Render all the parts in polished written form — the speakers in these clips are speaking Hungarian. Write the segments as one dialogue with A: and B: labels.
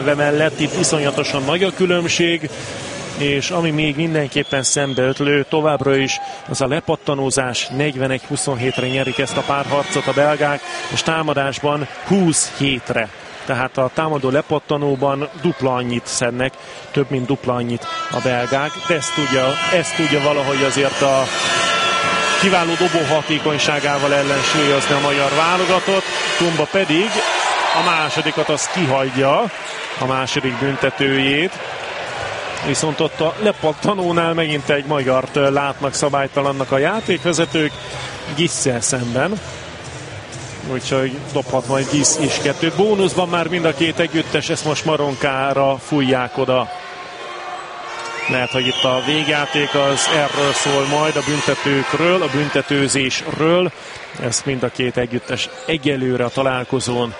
A: mellett itt iszonyatosan nagy a különbség, és ami még mindenképpen szembeötlő továbbra is, az a lepattanózás. 41-27-re nyerik ezt a párharcot a belgák, és támadásban 27-re. Tehát a támadó lepattanóban dupla annyit szednek, több mint dupla annyit a belgák, de ezt tudja valahogy azért a kiváló dobó hatékonyságával ellensúlyozni a magyar válogatott. Tumba pedig a másodikat az kihagyja, a második büntetőjét. Viszont ott a lepattanónál megint egy magyart látnak szabálytalannak a játékvezetők, Gisszel szemben. Úgyhogy dobhat majd Gisz is 2. Bónuszban már mind a két együttes, ezt most Maronkára fújják oda. Lehet, hogy itt a végjáték az erről szól majd, a büntetőkről, a büntetőzésről. Ezt mind a két együttes egyelőre a találkozón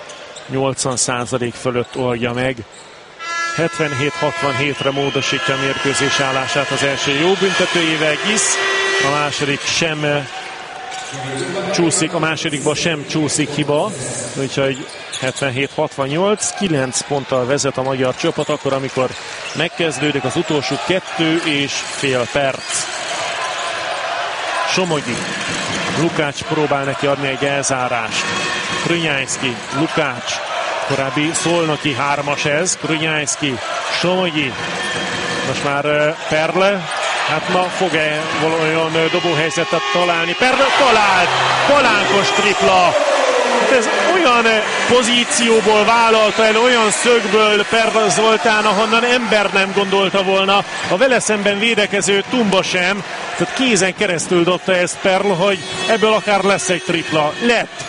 A: 80% fölött oldja meg. 77-67-re módosítja a mérkőzés állását az első jó büntetőjével Gisz, a második sem csúszik, a másodikban sem csúszik hiba, úgyhogy 77-68, 9 ponttal vezet a magyar csapat, akkor amikor megkezdődik az utolsó 2,5 perc. Somogyi, Lukács próbál neki adni egy elzárást. Krünyájszki, Lukács, korábbi szolnoki 3-as ez, Krünyájszki, Somogyi, most már Perle, hát ma fog-e valójában dobóhelyzetet találni? Perle talált, palánkos tripla. Ez olyan pozícióból vállalta el, olyan szögből Perle Zoltán, ahonnan ember nem gondolta volna, a vele szemben védekező Tumba sem, tehát kézen keresztül dobta ezt Perle, hogy ebből akár lesz egy tripla. Lett.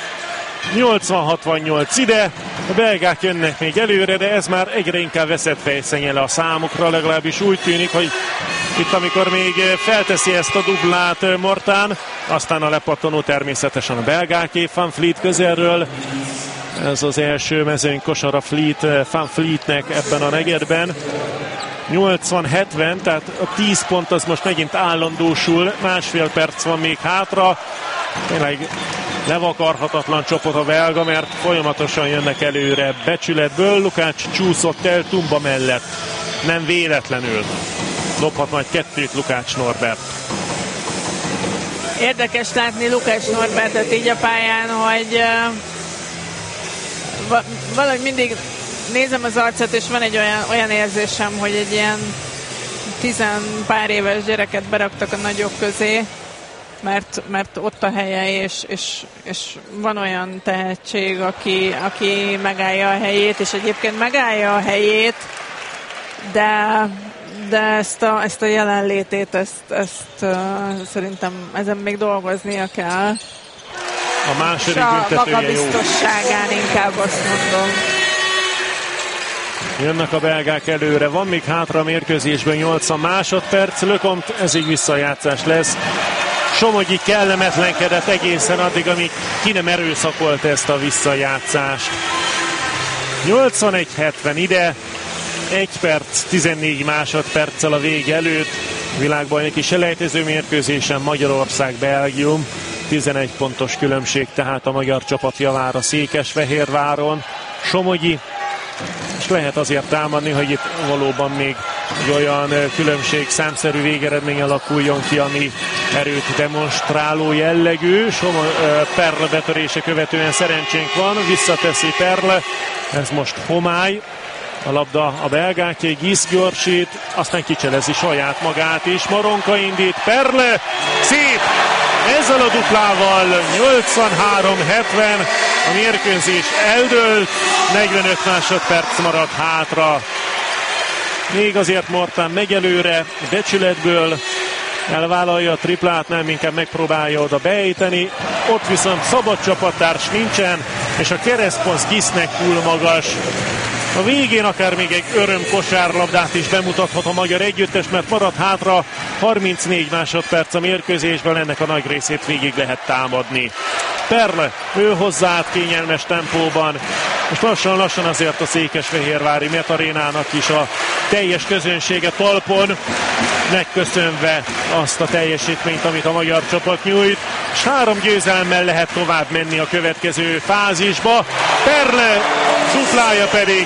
A: 80-68 ide, a belgák jönnek még előre, de ez már egyre inkább veszett fejszennyele a számukra, legalábbis úgy tűnik, hogy itt amikor még felteszi ezt a dublát Mortán, aztán a lepattanó természetesen a belgáké, Van Vliet közelről. Ez az első mezőny kosara Van Vlietnek ebben a negyedben. 80-70, tehát a 10 pont az most megint állandósul, másfél perc van még hátra. Tényleg levakarhatatlan csapat a belga, mert folyamatosan jönnek előre becsületből. Lukács csúszott el Tumba mellett, nem véletlenül. Dobhat majd 2 Lukács Norbert.
B: Érdekes látni Lukács Norbertet így a pályán, hogy valahogy mindig nézem az arcát, és van egy olyan érzésem, hogy egy ilyen 10 pár éves gyereket beraktak a nagyok közé, mert ott a helye, és van olyan tehetség, aki megállja a helyét, és egyébként megállja a helyét, de ezt a jelenlétét, ezt szerintem ezen még dolgoznia kell.
A: A második büntetője jó.
B: Magabiztosságán inkább azt mondom.
A: Jönnek a belgák előre, van még hátra a mérkőzésben 80 másodperc, Lecomte, ez így visszajátszás lesz. Somogyi kellemetlenkedett egészen addig, amíg ki nem erőszakolt ezt a visszajátszást. 81-70 ide, 1 perc, 14 másodperccel a vége előtt. Világbajnoki selejtező mérkőzésen Magyarország-Belgium. 11 pontos különbség tehát a magyar csapat javára Székesfehérváron. Somogyi, és lehet azért támadni, hogy itt valóban még egy olyan különbség, számszerű végeredmény alakuljon ki, ami erőt demonstráló jellegű. Perle betörése követően szerencsénk van, visszateszi Perle, ez most homály. A labda a belgáké, Gisz gyorsít, aztán kicselezi saját magát is. Maronka indít, Perle, szép! Ezzel a duplával 83-70, a mérkőzés eldőlt, 45 másodperc maradt hátra. Még azért Mortán megy előre, becsületből elvállalja a triplát, nem inkább megpróbálja oda beejteni. Ott viszont szabad csapattárs nincsen, és a keresztpassz Gisznek túl magas. A végén akár még egy öröm kosárlabdát is bemutathat a magyar együttes, mert maradt hátra 34 másodperc a mérkőzésben, ennek a nagy részét végig lehet támadni. Perle, ő hozzáállt kényelmes tempóban, és lassan azért a székesfehérvári Metarénának is a teljes közönsége talpon, megköszönve azt a teljesítményt, amit a magyar csapat nyújt, és 3 győzelemmel lehet tovább menni a következő fázisba. Perle duplája pedig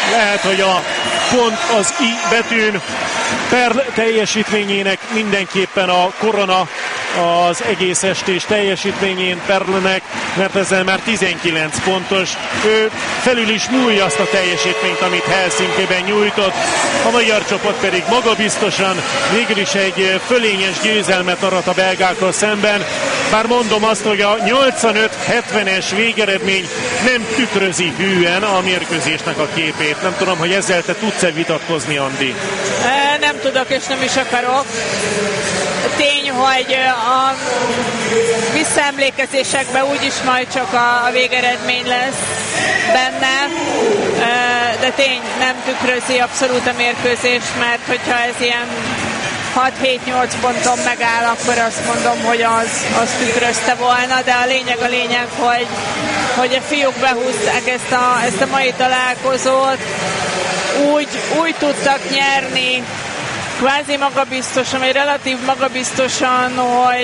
A: lehet, hogy a pont az I betűn. Perl teljesítményének mindenképpen a korona az egész estés teljesítményén Perlnek, mert ezzel már 19 pontos. Ő felül is múlja azt a teljesítményt, amit Helsinkiben nyújtott. A magyar csapat pedig magabiztosan végül is egy fölényes győzelmet arat a belgákkal szemben. Bár mondom azt, hogy a 85-70-es végeredmény nem tükrözi hűen a mérkőzésnek a képét. Nem tudom, hogy ezzel te tudsz-e vitatkozni, Andi?
B: Nem tudok és nem is akarok. Tény, hogy a visszaemlékezésekben úgyis majd csak a végeredmény lesz benne, de tény, nem tükrözi abszolút a mérkőzést, mert hogyha ez ilyen 6-7-8 ponton megáll, akkor azt mondom, hogy az tükrözte volna, de a lényeg, hogy a fiúk behúzták ezt a mai találkozót, úgy tudtak nyerni, kvázi magabiztosan, vagy relatív magabiztosan,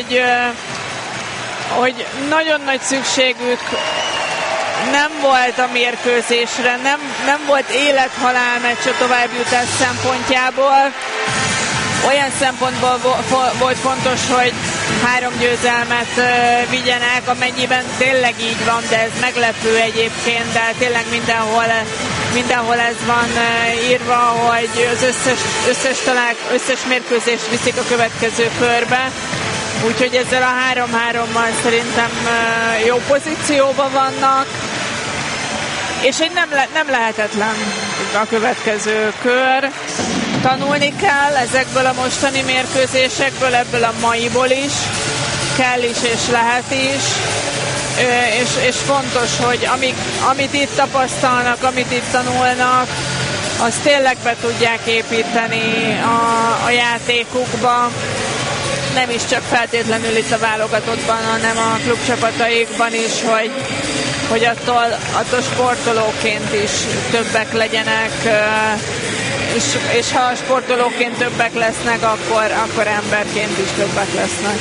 B: hogy nagyon nagy szükségük nem volt a mérkőzésre, nem volt élet-halál meccs a továbbjutás szempontjából. Olyan szempontból volt fontos, hogy 3 győzelmet vigyenek, amennyiben tényleg így van, de ez meglepő egyébként, de mindenhol ez van írva, hogy az összes mérkőzést viszik a következő körbe. Úgyhogy ezzel a 3-3-mal szerintem jó pozícióban vannak, és egy nem lehetetlen a következő kör. Tanulni kell ezekből a mostani mérkőzésekből, ebből a maiból is, kell is és lehet is, és fontos, hogy amit itt tapasztalnak, amit itt tanulnak, azt tényleg be tudják építeni a játékukba, nem is csak feltétlenül itt a válogatottban, hanem a klubcsapataikban is, hogy attól sportolóként is többek legyenek, és ha sportolóként többek lesznek, akkor emberként is többek lesznek.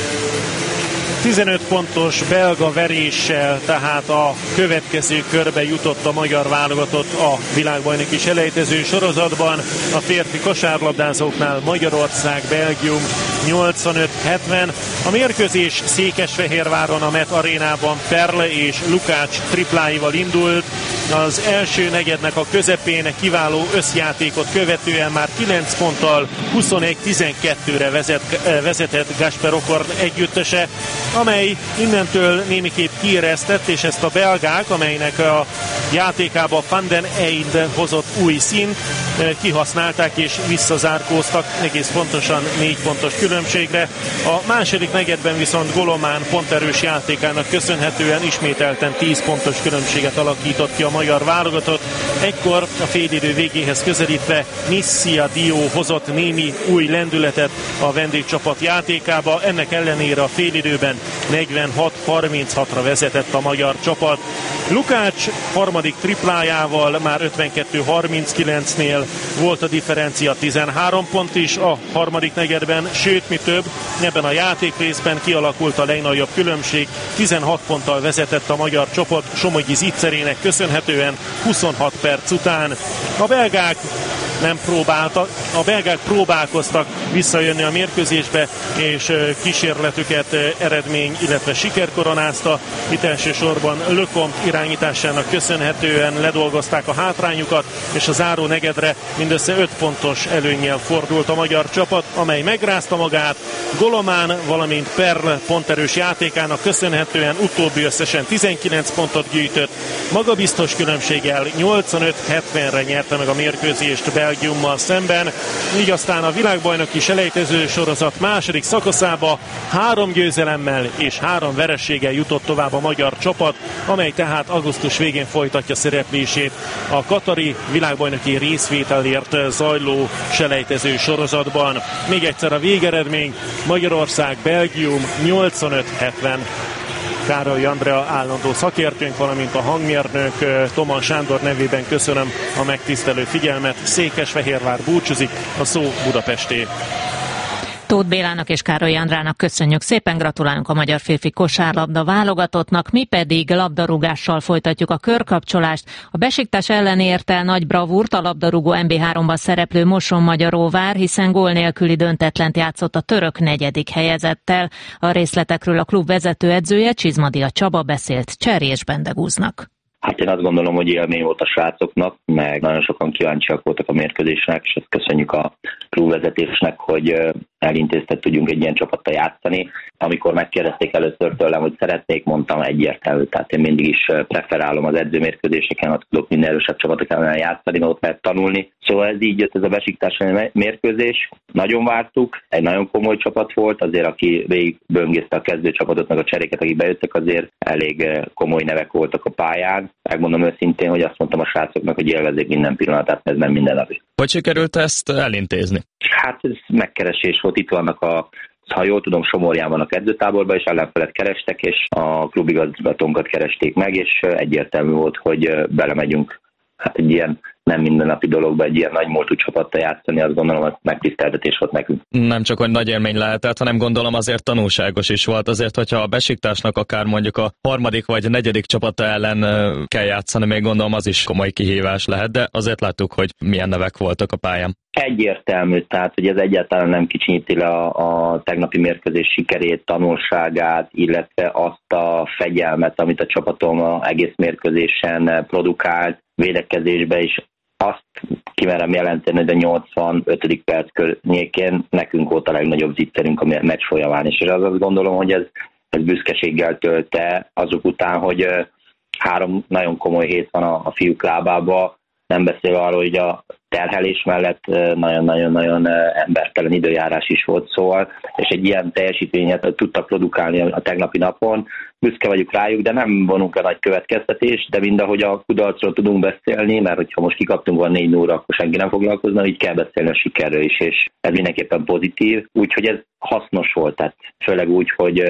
A: 15 pontos belga veréssel, tehát a következő körbe jutott a magyar válogatott a világbajnoki selejtező sorozatban. A férfi kosárlabdázóknál Magyarország, Belgium 85-70. A mérkőzés Székesfehérváron a Met arénában Perl és Lukács tripláival indult. Az első negyednek a közepén kiváló összjátékot követően már 9 ponttal 21-12-re vezetett Gasper Okorn együttese, amely innentől némiképp kiéreztett, és ezt a belgák, amelynek a játékába Van den Eynde hozott új szint, kihasználták és visszazárkóztak egész pontosan 4 pontos különbségre. A második negyedben viszont Golomán ponterős játékának köszönhetően ismételten 10 pontos különbséget alakított ki a magyar válogatott. Ekkor a félidő végéhez közelítve Nissia Dio hozott némi új lendületet a vendégcsapat játékába. Ennek ellenére a félidőben 46-36-ra vezetett a magyar csapat. Lukács harmadik triplájával már 52-39-nél volt a differencia 13 pont is a harmadik negyedben, sőt, mi több, ebben a játékrészben kialakult a legnagyobb különbség. 16 ponttal vezetett a magyar csapat Somogyi Zicserének köszönhetően 26 perc után. A belgák próbálkoztak visszajönni a mérkőzésbe, és kísérletüket eredmény, illetve siker koronázta. Itt elsősorban Lecomte irányításának köszönhetően ledolgozták a hátrányukat, és a záró negyedre mindössze 5 pontos előnnyel fordult a magyar csapat, amely megrázta magát. Golomán, valamint Perl ponterős játékának köszönhetően utóbbi összesen 19 pontot gyűjtött. Magabiztos különbséggel 85-70-re nyerte meg a mérkőzést Belgiummal szemben. Így aztán a világbajnoki selejtező sorozat második szakaszába 3 győzelemmel és 3 vereséggel jutott tovább a magyar csapat, amely tehát augusztus végén folytatja szereplését a katari világbajnoki részvételért zajló selejtező sorozatban. Még egyszer a végeredmény: Magyarország, Belgium 85-70. Károly Andrea állandó szakértőnk, valamint a hangmérnök Toman Sándor nevében köszönöm a megtisztelő figyelmet. Székesfehérvár búcsúzik, a szó Budapesté.
C: Tóth Bélának és Károly Andrának köszönjük szépen, gratulálunk a magyar férfi kosárlabda válogatottnak, mi pedig labdarúgással folytatjuk a körkapcsolást. A Besiktas ellen ért el nagy bravúrt a labdarúgó MB3-ban szereplő Mosonmagyaróvár, hiszen gól nélküli döntetlent játszott a török 4. helyezettel. A részletekről a klub vezetőedzője Csizmadia Csaba beszélt Cserjés Bendegúznak.
D: Hát én azt gondolom, hogy élmény volt a srácoknak, meg nagyon sokan kíváncsiak voltak a mérkőzésnek, és ezt köszönjük a klubvezetésnek, hogy elintéztek tudjunk egy ilyen csapattal játszani. Amikor megkérdezték először tőlem, hogy szeretnék, mondtam egyértelmű. Tehát én mindig is preferálom az edzőmérkőzéseken, ha tudok minden erősebb csapatok ellen játszani, mert ott lehet tanulni. Szóval ez így jött ez a Besiktas mérkőzés. Nagyon vártuk, egy nagyon komoly csapat volt, azért aki végig böngészte a kezdőcsapatot, meg a cseréket, akik bejöttek, azért elég komoly nevek voltak a pályán. Megmondom őszintén, hogy azt mondtam a srácoknak, hogy élvezzék minden pillanatát, ez nem minden napi.
E: Hogy sikerült ezt elintézni?
D: Hát ez megkeresés volt, itt vannak ha jól tudom, Somorján vannak edzőtáborban, és ellenfelet kerestek, és a klubigazgatónkat keresték meg, és egyértelmű volt, hogy belemegyünk hát egy ilyen nem mindennapi dologba, egy ilyen nagy múltú csapattal játszani, azt gondolom, hogy megtiszteltetés volt nekünk.
E: Nem csak, hogy nagy élmény lehetett, hanem gondolom azért tanulságos is volt. Azért, hogyha a Besiktasnak akár mondjuk a 3. vagy 4. csapata ellen kell játszani, még gondolom az is komoly kihívás lehet, de azért láttuk, hogy milyen nevek voltak a pályán.
D: Egyértelmű, tehát hogy ez egyáltalán nem kicsinyíti le a tegnapi mérkőzés sikerét, tanulságát, illetve azt a fegyelmet, amit a csapatom az egész mérkőzésen produkált, védekezésbe is. Azt kimerem jelenteni, hogy a 85. perc környékén nekünk volt a legnagyobb zicserünk a meccs folyamán, és azt gondolom, hogy ez büszkeséggel tölte azok után, hogy 3 nagyon komoly hét van a fiúk lábába, nem beszélve arról, hogy a terhelés mellett nagyon-nagyon embertelen időjárás is volt, szóval, és egy ilyen teljesítményet tudtak produkálni a tegnapi napon. Büszke vagyok rájuk, de nem vonunk a nagy következtetést, de mindahogy a kudarcról tudunk beszélni, mert hogyha most kikaptunk volna 4-0, akkor senki nem foglalkozna, így kell beszélni a sikerről is, és ez mindenképpen pozitív, úgyhogy ez hasznos volt, tehát főleg úgy, hogy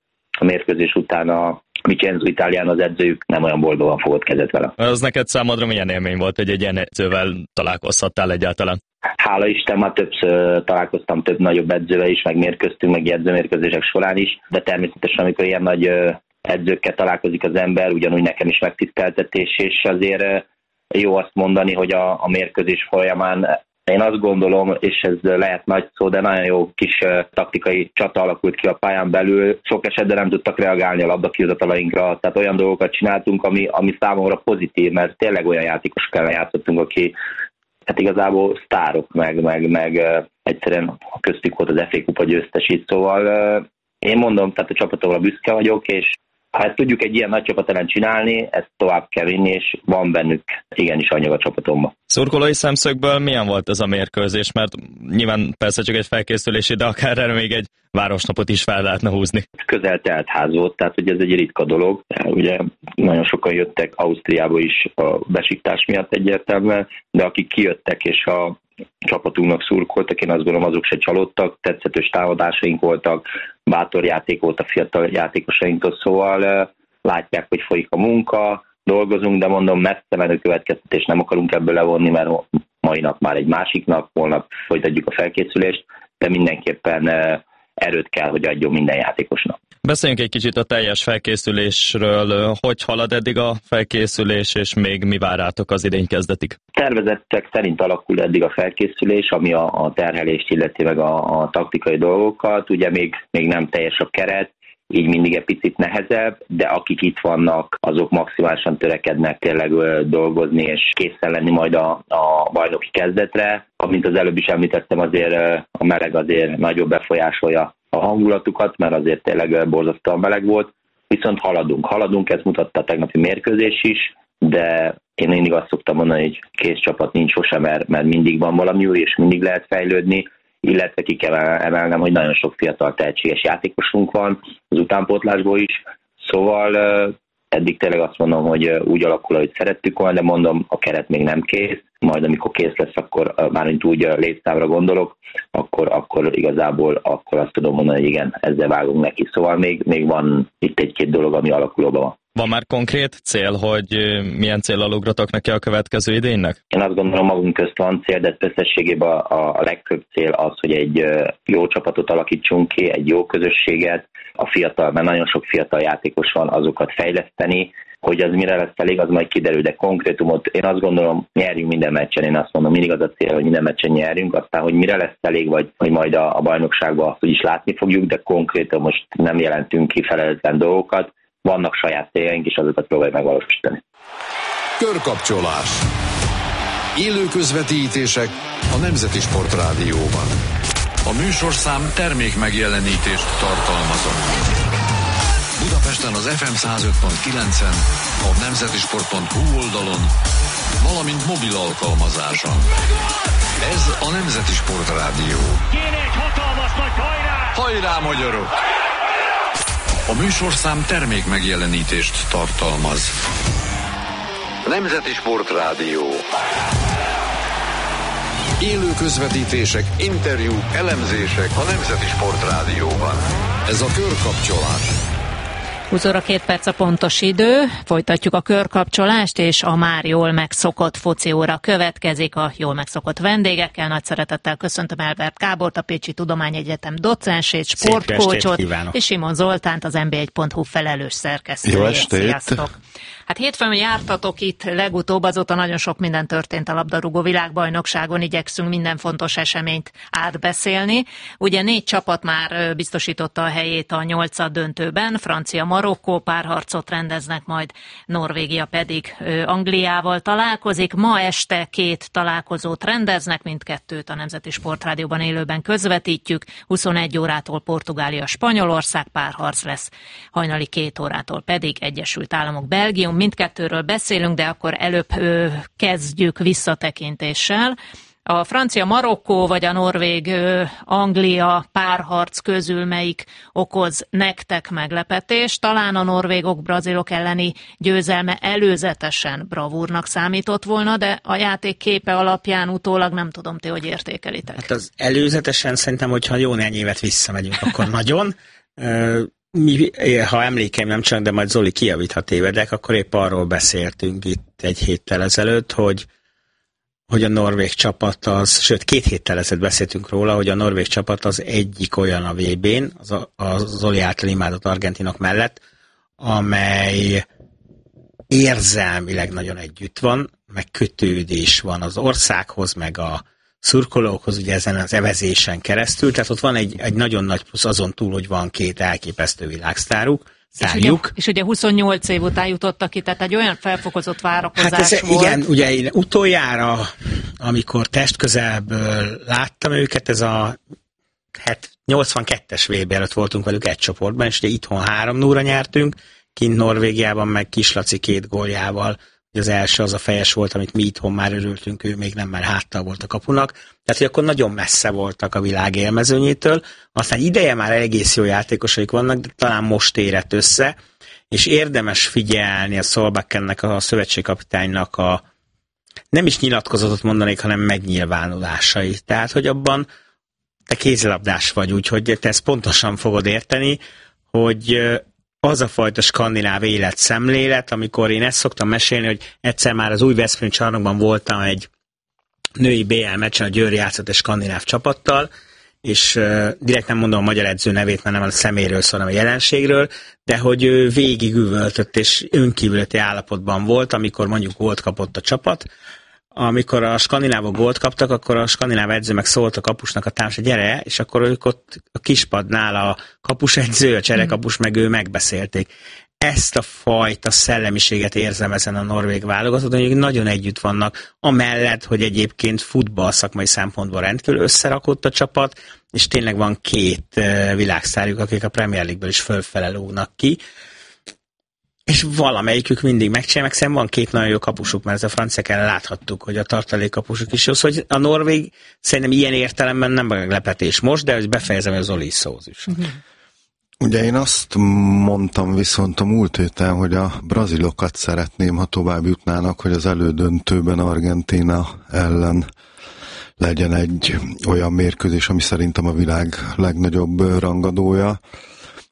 D: a mérkőzés után a Vincenzo Italiano az edzőjük nem olyan boldogan fogott kezet vele.
E: Az neked számodra milyen élmény volt, hogy egy ilyen edzővel találkozhattál egyáltalán?
D: Hála Isten, már többször találkoztam több nagyobb edzővel is, meg mérkőztünk, meg edzőmérkőzések során is, de természetesen, amikor ilyen nagy edzőkkel találkozik az ember, ugyanúgy nekem is megtiszteltetés, és azért jó azt mondani, hogy a mérkőzés folyamán én azt gondolom, és ez lehet nagy szó, de nagyon jó kis taktikai csata alakult ki a pályán belül. Sok esetben nem tudtak reagálni a labdakihozatalainkra, tehát olyan dolgokat csináltunk, ami számomra pozitív, mert tényleg olyan játékosokkal játszottunk, aki hát igazából sztárok, meg egyszerűen köztük volt az FA Kupa győztesít, szóval én mondom, tehát a csapatomra büszke vagyok, és ha ezt tudjuk egy ilyen nagy csapat ellen csinálni, ezt tovább kell vinni, és van bennük igenis anyag a csapatomban.
E: Szurkolói szemszögből milyen volt ez a mérkőzés? Mert nyilván persze csak egy felkészülési, de akár erre még egy városnapot is fel lehetne húzni.
D: Közel telt ház volt, tehát hogy ez egy ritka dolog. Ugye nagyon sokan jöttek Ausztriába is a Besiktas miatt egyértelműen, de akik kijöttek és a csapatunknak szurkoltak, én azt gondolom, azok se csalódtak, tetszetős támadásaink voltak, bátor játék volt a fiatal játékosainktól, szóval látják, hogy folyik a munka, dolgozunk, de mondom, messze menő következtetés nem akarunk ebből levonni, mert mai nap már egy másik nap, holnap folytatjuk a felkészülést, de mindenképpen erőt kell, hogy adjon minden játékosnak.
E: Beszéljünk egy kicsit a teljes felkészülésről. Hogy halad eddig a felkészülés, és még mi vár rátok az idény kezdetig?
D: Tervezettek szerint alakul eddig a felkészülés, ami a terhelést illeti meg a taktikai dolgokat. Ugye még nem teljes a keret, így mindig egy picit nehezebb, de akik itt vannak, azok maximálisan törekednek tényleg dolgozni, és készen lenni majd a bajnoki kezdetre. Amint az előbb is említettem, azért a meleg azért nagyobb befolyásolja a hangulatukat, mert azért tényleg borzasztóan meleg volt. Viszont haladunk, ezt mutatta a tegnapi mérkőzés is, de én mindig azt szoktam mondani, hogy kész csapat nincs sosem, mert mindig van valami új, és mindig lehet fejlődni, illetve ki kell emelnem, hogy nagyon sok fiatal tehetséges játékosunk van az utánpótlásból is, szóval eddig tényleg azt mondom, hogy úgy alakul, ahogy szerettük volna, de mondom, a keret még nem kész, majd amikor kész lesz, akkor mármint úgy létszámra gondolok, akkor igazából akkor azt tudom mondani, hogy igen, ezzel vágunk neki, szóval még van itt egy-két dolog, ami alakulóban van.
E: Van már konkrét cél, hogy milyen céllal ugratok neki a következő idénynek?
D: Én azt gondolom, magunk közt van cél, de összességében a legfőbb cél az, hogy egy jó csapatot alakítsunk ki, egy jó közösséget, mert nagyon sok fiatal játékos van, azokat fejleszteni, hogy az mire lesz elég, az majd kiderül, de konkrétumot én azt gondolom, nyerjünk minden meccsen, én azt mondom, mindig az a cél, hogy minden meccsen nyerjünk, aztán, hogy mire lesz elég, vagy majd a bajnokságban azt is látni fogjuk, de konkrétan most nem jelentünk ki felelőtlen dolgokat, vannak saját céljaink, és azokat próbáljuk megvalósítani.
F: Körkapcsolás. Élő közvetítések a Nemzeti Sportrádióban. A műsorszám termék megjelenítést tartalmazott. Budapesten az FM 105.9-en, a nemzetisport.hu oldalon, valamint mobil alkalmazáson. Ez a Nemzeti Sportrádió.
G: Kéne egy hatalmas nagy hajrá!
F: Hajrá, magyarok! A műsorszám termék megjelenítést tartalmaz. Nemzeti Sportrádió. Élő közvetítések, interjúk, elemzések a Nemzeti Sportrádióban. Ez a körkapcsolás.
C: 20 óra 2 perc a pontos idő, folytatjuk a körkapcsolást, és a már jól megszokott foci óra következik a jól megszokott vendégekkel. Nagy szeretettel köszöntöm Elbert Gábort, a Pécsi Tudományegyetem docensét, sportkócsot, és Simon Zoltánt, az nb1.hu felelős szerkesztőjét.
H: Jó estét!
C: Sziasztok! Hát hétfőn jártatok itt legutóbb, azóta nagyon sok minden történt a labdarúgó világbajnokságon, igyekszünk minden fontos eseményt átbeszélni. Ugye 4 csapat már biztosította a helyét a 8. döntőben, Francia-Marokkó párharcot rendeznek, majd Norvégia pedig Angliával találkozik. Ma este 2 találkozót rendeznek, mindkettőt a Nemzeti Sportrádióban élőben közvetítjük. 21 órától Portugália-Spanyolország párharc lesz, hajnali 2 órától pedig Egyesült Államok-Belgium. Mindkettőről beszélünk, de akkor előbb kezdjük visszatekintéssel. A francia-Marokkó vagy a norvég-Anglia párharc közül melyik okoz nektek meglepetést? Talán a norvégok-brazilok elleni győzelme előzetesen bravúrnak számított volna, de a játék képe alapján utólag nem tudom, ti hogy értékelitek.
I: Hát az előzetesen szerintem, hogyha jó néhány évet visszamegyünk, akkor nagyon. Mi, ha emlékeim nem csak, de majd Zoli kijavíthat tévedek, akkor épp arról beszéltünk itt egy héttel ezelőtt, hogy a norvég csapat az, sőt 2 héttel ezelőtt beszéltünk róla, hogy a norvég csapat az egyik olyan a VB-n, az Zoli által imádott argentinok mellett, amely érzelmileg nagyon együtt van, meg kötődés van az országhoz, meg a szurkolókhoz, ugye ezen az evezésen keresztül, tehát ott van egy nagyon nagy plusz azon túl, hogy van 2 elképesztő világsztárjuk.
C: És ugye 28 év után jutottak ki, tehát egy olyan felfokozott várakozás volt.
I: Igen, ugye én utoljára, amikor testközelből láttam őket, ez a 82-es VB előtt voltunk velük egy csoportban, és ugye itthon 3-0-ra nyertünk, kint Norvégiában meg Kislaci 2 góljával. Az első az a fejes volt, amit mi itthon már örültünk, ő még nem, mert háttal volt a kapunak. Tehát, hogy akkor nagyon messze voltak a világ élmezőnyétől. Aztán ideje már egész jó játékosaik vannak, de talán most érett össze, és érdemes figyelni a Solbakkennek, a szövetségkapitánynak a nem is nyilatkozatot mondanék, hanem megnyilvánulásai. Tehát, hogy abban te kézilabdás vagy, úgyhogy te ezt pontosan fogod érteni, hogy az a fajta skandináv életszemlélet, amikor én ezt szoktam mesélni, hogy egyszer már az új Veszprém csarnokban voltam egy női BL meccsen, a Győr játszott egy skandináv csapattal, és direkt nem mondom a magyar edző nevét, mert nem a személyről szól, hanem a jelenségről, de hogy ő végig üvöltött és önkívületi állapotban volt, amikor mondjuk gólt kapott a csapat. Amikor a skandinávok gólt kaptak, akkor a skandináv edző meg szólt a kapusnak a társa, gyere, és akkor ők ott a kispadnál a kapusedző, a cserekapus meg ő megbeszélték. Ezt a fajta szellemiséget érzem ezen a norvég válogatott, hogy nagyon együtt vannak, amellett, hogy egyébként futball szakmai szempontból rendkívül összerakott a csapat, és tényleg van 2 világsztárjuk, akik a Premier League-ből is fölfele lógnak ki. És valamelyikük mindig megcsinálja, meg szerintem van 2 nagyon jó kapusuk, mert ez a franciák ellen láthattuk, hogy a tartalékkapusuk is jó, szóval hogy a norvég szerintem ilyen értelemben nem meglepetés most, de hogy befejezem, hogy az Oli szóz is.
H: Ugye én azt mondtam viszont a múlt héten, hogy a brazilokat szeretném, ha tovább jutnának, hogy az elődöntőben Argentína ellen legyen egy olyan mérkőzés, ami szerintem a világ legnagyobb rangadója.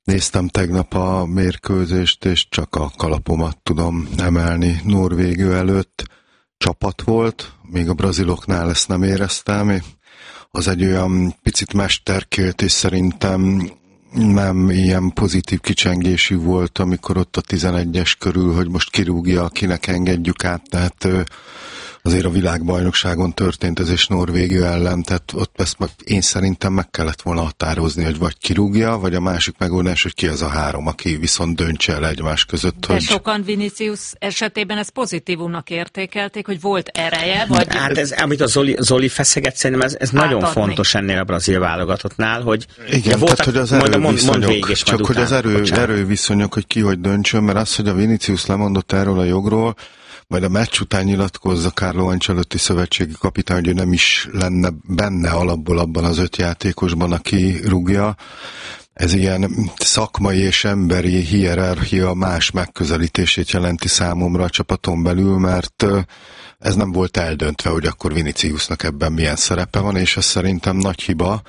H: Néztem tegnap a mérkőzést, és csak a kalapomat tudom emelni Norvégia előtt. Csapat volt, még a braziloknál ezt nem éreztem. Az egy olyan picit mesterkélt, és szerintem nem ilyen pozitív kicsengésű volt, amikor ott a 11-es körül, hogy most kirúgja, akinek engedjük át, tehát azért a világbajnokságon történt ez és Norvégia ellen, tehát ott ezt én szerintem meg kellett volna határozni, hogy vagy kirúgja, vagy a másik megoldás, hogy ki az a három, aki viszont döntse el egymás között.
C: De hogy... sokan Vinicius esetében ezt pozitívumnak értékelték, hogy volt ereje, vagy...
I: Hát ez, amit a Zoli feszeget, szerintem ez nagyon fontos ennél a brazil válogatottnál, hogy...
H: Igen, tehát hogy az erőviszonyok, csak hogy az erőviszonyok, hogy ki hogy döntsön, mert az, hogy a Vinicius lemondott erről a jogról, majd a meccs után nyilatkozza Carlo Ancelotti szövetségi kapitány, hogy ő nem is lenne benne alapból abban az 5 játékosban, aki rúgja. Ez ilyen szakmai és emberi hierarchia más megközelítését jelenti számomra a csapaton belül, mert ez nem volt eldöntve, hogy akkor Viniciusnak ebben milyen szerepe van, és ez szerintem nagy hiba.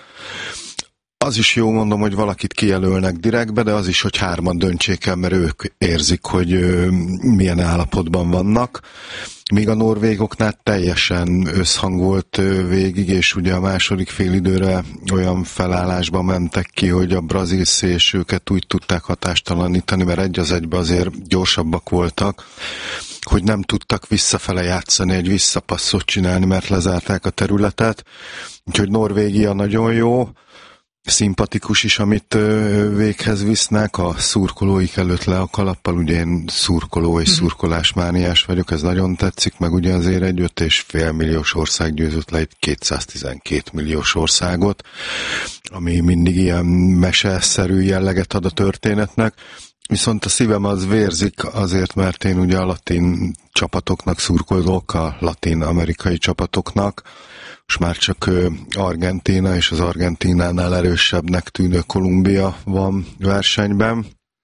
H: Az is jó, mondom, hogy valakit kijelölnek direktbe, de az is, hogy 3-an döntsék el, mert ők érzik, hogy milyen állapotban vannak. Míg a norvégoknál teljesen összhang volt végig, és ugye a második félidőre olyan felállásba mentek ki, hogy a brazil szélsőket úgy tudták hatástalanítani, mert egy az egybe azért gyorsabbak voltak, hogy nem tudtak visszafele játszani, egy visszapasszot csinálni, mert lezárták a területet. Úgyhogy Norvégia nagyon jó, szimpatikus is, amit véghez visznek, a szurkolóik előtt le a kalappal, ugye én szurkoló és szurkolásmániás vagyok, ez nagyon tetszik, meg ugye azért egy 5,5 milliós ország győzött le egy 212 milliós országot, ami mindig ilyen meseszerű jelleget ad a történetnek, viszont a szívem az vérzik azért, mert én ugye a latin csapatoknak szurkolok, a latin-amerikai csapatoknak, és már csak Argentína és az Argentínánál erősebbnek tűnő Kolumbia van versenyben.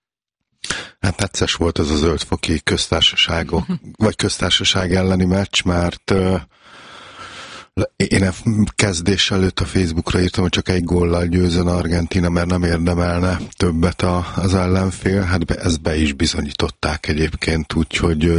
H: Hát necces volt ez a zöldfoki köztársaságok, vagy köztársaság elleni meccs, mert én kezdés előtt a Facebookra írtam, hogy csak egy góllal győzön Argentína, mert nem érdemelne többet az ellenfél. Hát ezt be is bizonyították egyébként, úgyhogy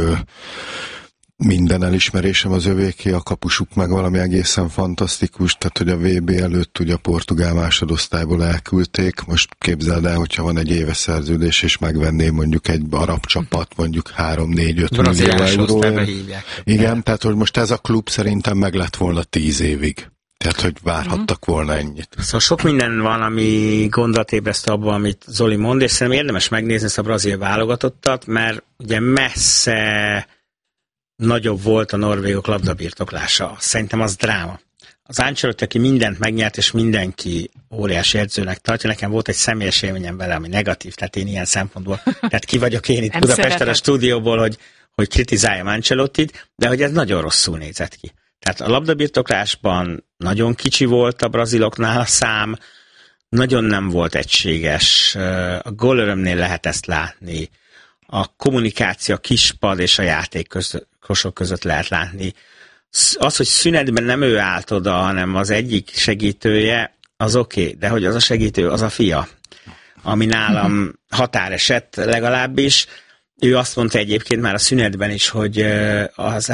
H: minden elismerésem az övéké, a kapusuk meg valami egészen fantasztikus, tehát hogy a VB előtt ugye a portugál másodosztályból elküldték, most képzeld el, hogyha van egy éves szerződés, és megvenném mondjuk egy arab csapat, mondjuk 3-4-5 millió euró. Igen, tehát hogy most ez a klub szerintem meg lett volna 10 évig. Tehát, hogy várhattak volna ennyit.
I: Szóval sok minden van, ami gondolatébresztő abban, amit Zoli mond, és szerintem érdemes megnézni ezt a brazil válogatottat, mert ugye messze nagyobb volt a norvégok labdabirtoklása. Szerintem az dráma. Az Ancelotti, aki mindent megnyert, és mindenki óriási edzőnek tartja. Nekem volt egy személyes élményem vele, ami negatív, tehát én ilyen szempontból, tehát ki vagyok én itt Budapesten a stúdióból, hogy kritizáljam Ancelottit, de hogy ez nagyon rosszul nézett ki. Tehát a labdabirtoklásban nagyon kicsi volt a braziloknál a szám, nagyon nem volt egységes. A gólörömnél lehet ezt látni. A kommunikáció, a kispad és a játékosok között lehet látni. Az, hogy szünetben nem ő állt oda, hanem az egyik segítője, az oké, de hogy az a segítő, az a fia, ami nálam határeset legalábbis. Ő azt mondta egyébként már a szünetben is, hogy az